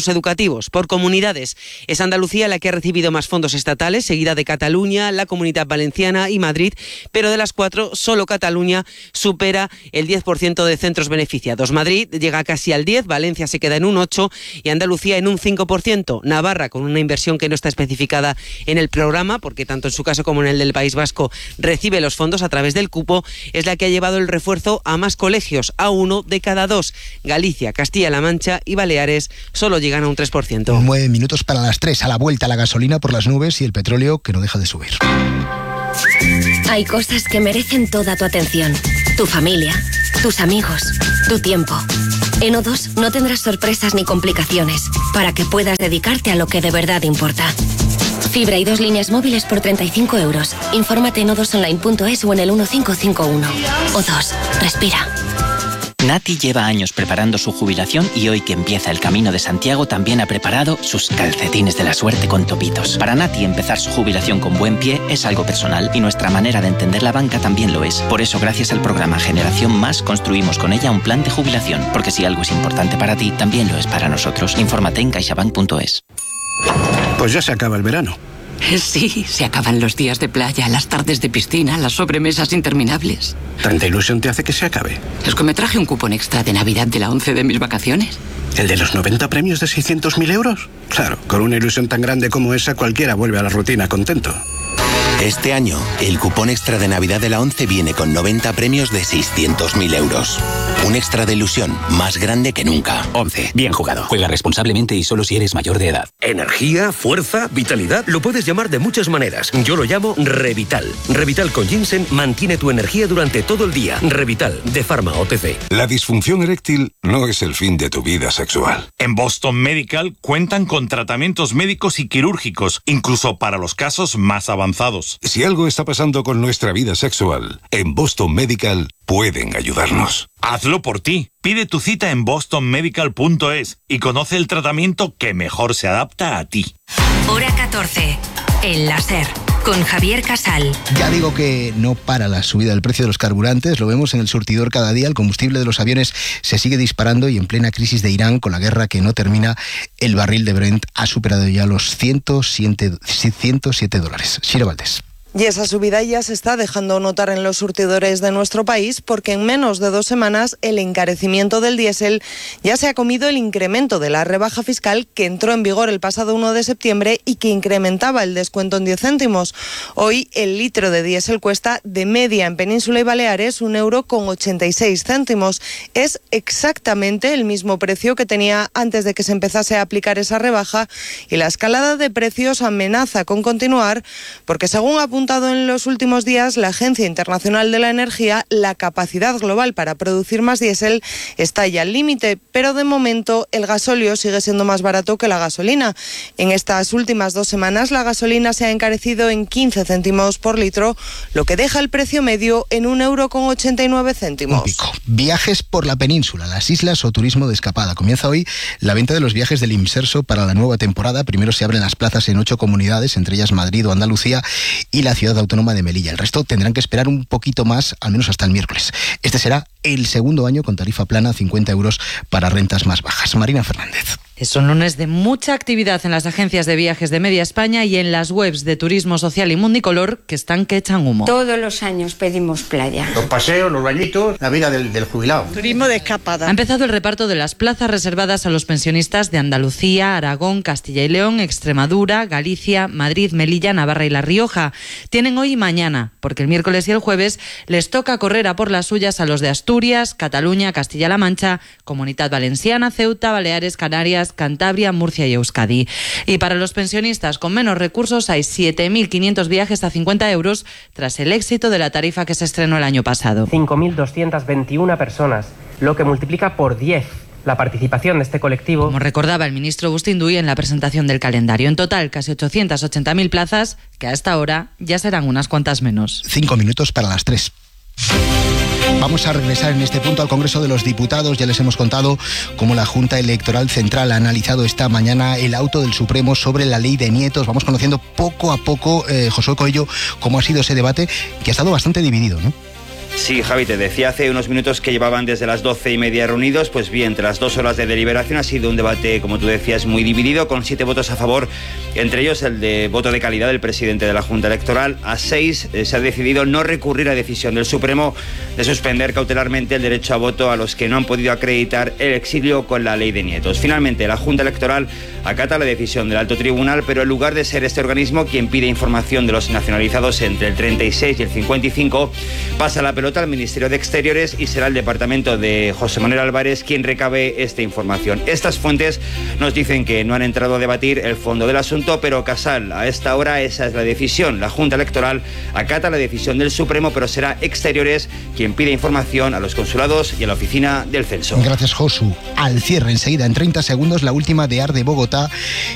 centros educativos. Por comunidades, es Andalucía la que ha recibido más fondos estatales, seguida de Cataluña, la Comunidad Valenciana y Madrid, pero de las cuatro, solo Cataluña supera el diez por ciento de centros beneficiados. Madrid llega casi al diez por ciento, Valencia se queda en un ocho por ciento y Andalucía en un cinco por ciento. Navarra, con una inversión que no está especificada en el programa, porque tanto en su caso como en el del País Vasco recibe los fondos a través del cupo, es la que ha llevado el refuerzo a más colegios, a uno de cada dos. Galicia, Castilla-La Mancha y Baleares solo llegan a un tres por ciento. Nueve minutos para las tres. A la vuelta, la gasolina por las nubes y el petróleo que no deja de subir. Hay cosas que merecen toda tu atención. Tu familia, tus amigos, tu tiempo. En O dos no tendrás sorpresas ni complicaciones para que puedas dedicarte a lo que de verdad importa. Fibra y dos líneas móviles por treinta y cinco euros. Infórmate en o dos online punto es o en el uno cinco cinco uno. O dos, respira. Nati lleva años preparando su jubilación y hoy que empieza el Camino de Santiago también ha preparado sus calcetines de la suerte con topitos. Para Nati empezar su jubilación con buen pie es algo personal y nuestra manera de entender la banca también lo es. Por eso gracias al programa Generación Más construimos con ella un plan de jubilación, porque si algo es importante para ti, también lo es para nosotros. Infórmate en caixabank punto es. Pues ya se acaba el verano. Sí, se acaban los días de playa, las tardes de piscina, las sobremesas interminables. ¿Tanta ilusión te hace que se acabe? Es que me traje un cupón extra de Navidad de la once de mis vacaciones. ¿El de los noventa premios de seiscientos mil euros? Claro, con una ilusión tan grande como esa cualquiera vuelve a la rutina contento. Este año, el cupón extra de Navidad de la once viene con noventa premios de seiscientos mil euros. Un extra de ilusión más grande que nunca. once. Bien jugado. Juega responsablemente y solo si eres mayor de edad. Energía, fuerza, vitalidad, lo puedes llamar de muchas maneras. Yo lo llamo Revital. Revital con ginseng mantiene tu energía durante todo el día. Revital, de Pharma O T C. La disfunción eréctil no es el fin de tu vida sexual. En Boston Medical cuentan con tratamientos médicos y quirúrgicos, incluso para los casos más avanzados. Si algo está pasando con nuestra vida sexual, en Boston Medical pueden ayudarnos. Hazlo por ti. Pide tu cita en boston medical punto es y conoce el tratamiento que mejor se adapta a ti. Hora catorce. El láser. Con Javier Casal. Ya digo que no para la subida del precio de los carburantes, lo vemos en el surtidor cada día, el combustible de los aviones se sigue disparando y en plena crisis de Irán, con la guerra que no termina, el barril de Brent ha superado ya los ciento siete dólares. Shira Valdés. Y esa subida ya se está dejando notar en los surtidores de nuestro país porque en menos de dos semanas el encarecimiento del diésel ya se ha comido el incremento de la rebaja fiscal que entró en vigor el pasado uno de septiembre y que incrementaba el descuento en diez céntimos. Hoy el litro de diésel cuesta de media en Península y Baleares un euro con ochenta y seis céntimos. Es exactamente el mismo precio que tenía antes de que se empezase a aplicar esa rebaja y la escalada de precios amenaza con continuar porque, según apunta en los últimos días la Agencia Internacional de la Energía, la capacidad global para producir más diésel está ya al límite, pero de momento el gasóleo sigue siendo más barato que la gasolina. En estas últimas dos semanas la gasolina se ha encarecido en quince céntimos por litro, lo que deja el precio medio en un euro con ochenta y nueve céntimos. Un pico. Viajes por la península, las islas o turismo de escapada. Comienza hoy la venta de los viajes del Imserso para la nueva temporada. Primero se abren las plazas en ocho comunidades, entre ellas Madrid o Andalucía y la Ciudad Autónoma de Melilla. El resto tendrán que esperar un poquito más, al menos hasta el miércoles. Este será el segundo año con tarifa plana, cincuenta euros para rentas más bajas. Marina Fernández. Es un lunes de mucha actividad en las agencias de viajes de media España y en las webs de turismo social y Mundicolor, que están que echan humo. Todos los años pedimos playa. Los paseos, los bañitos, la vida del, del jubilado. Turismo de escapada. Ha empezado el reparto de las plazas reservadas a los pensionistas de Andalucía, Aragón, Castilla y León, Extremadura, Galicia, Madrid, Melilla, Navarra y La Rioja. Tienen hoy y mañana, porque el miércoles y el jueves les toca correr a por las suyas a los de Asturias, Cataluña, Castilla-La Mancha, Comunidad Valenciana, Ceuta, Baleares, Canarias, Cantabria, Murcia y Euskadi. Y para los pensionistas con menos recursos hay siete mil quinientos viajes a cincuenta euros tras el éxito de la tarifa que se estrenó el año pasado. cinco mil doscientas veintiuna personas, lo que multiplica por diez la participación de este colectivo. Como recordaba el ministro Bustinduy en la presentación del calendario. En total, casi ochocientas ochenta mil plazas, que a esta hora ya serán unas cuantas menos. Cinco minutos para las tres. Vamos a regresar en este punto al Congreso de los Diputados. Ya les hemos contado cómo la Junta Electoral Central ha analizado esta mañana el auto del Supremo sobre la ley de nietos. Vamos conociendo poco a poco, eh, Josué Coello, cómo ha sido ese debate, que ha estado bastante dividido, ¿no? Sí, Javi, te decía hace unos minutos que llevaban desde las doce y media reunidos. Pues bien, tras dos horas de deliberación ha sido un debate, como tú decías, muy dividido, con siete votos a favor, entre ellos el de voto de calidad del presidente de la Junta Electoral. A seis eh, se ha decidido no recurrir a decisión del Supremo de suspender cautelarmente el derecho a voto a los que no han podido acreditar el exilio con la ley de nietos. Finalmente, la Junta Electoral acata la decisión del Alto Tribunal, pero en lugar de ser este organismo quien pide información de los nacionalizados entre el treinta y seis y el cincuenta y cinco, pasa la pelota al Ministerio de Exteriores y será el departamento de José Manuel Álvarez quien recabe esta información. Estas fuentes nos dicen que no han entrado a debatir el fondo del asunto, pero Casal, a esta hora esa es la decisión. La Junta Electoral acata la decisión del Supremo, pero será Exteriores quien pide información a los consulados y a la oficina del censo. Gracias, Josu. Al cierre, enseguida, en treinta segundos, la última de AR de Bogotá.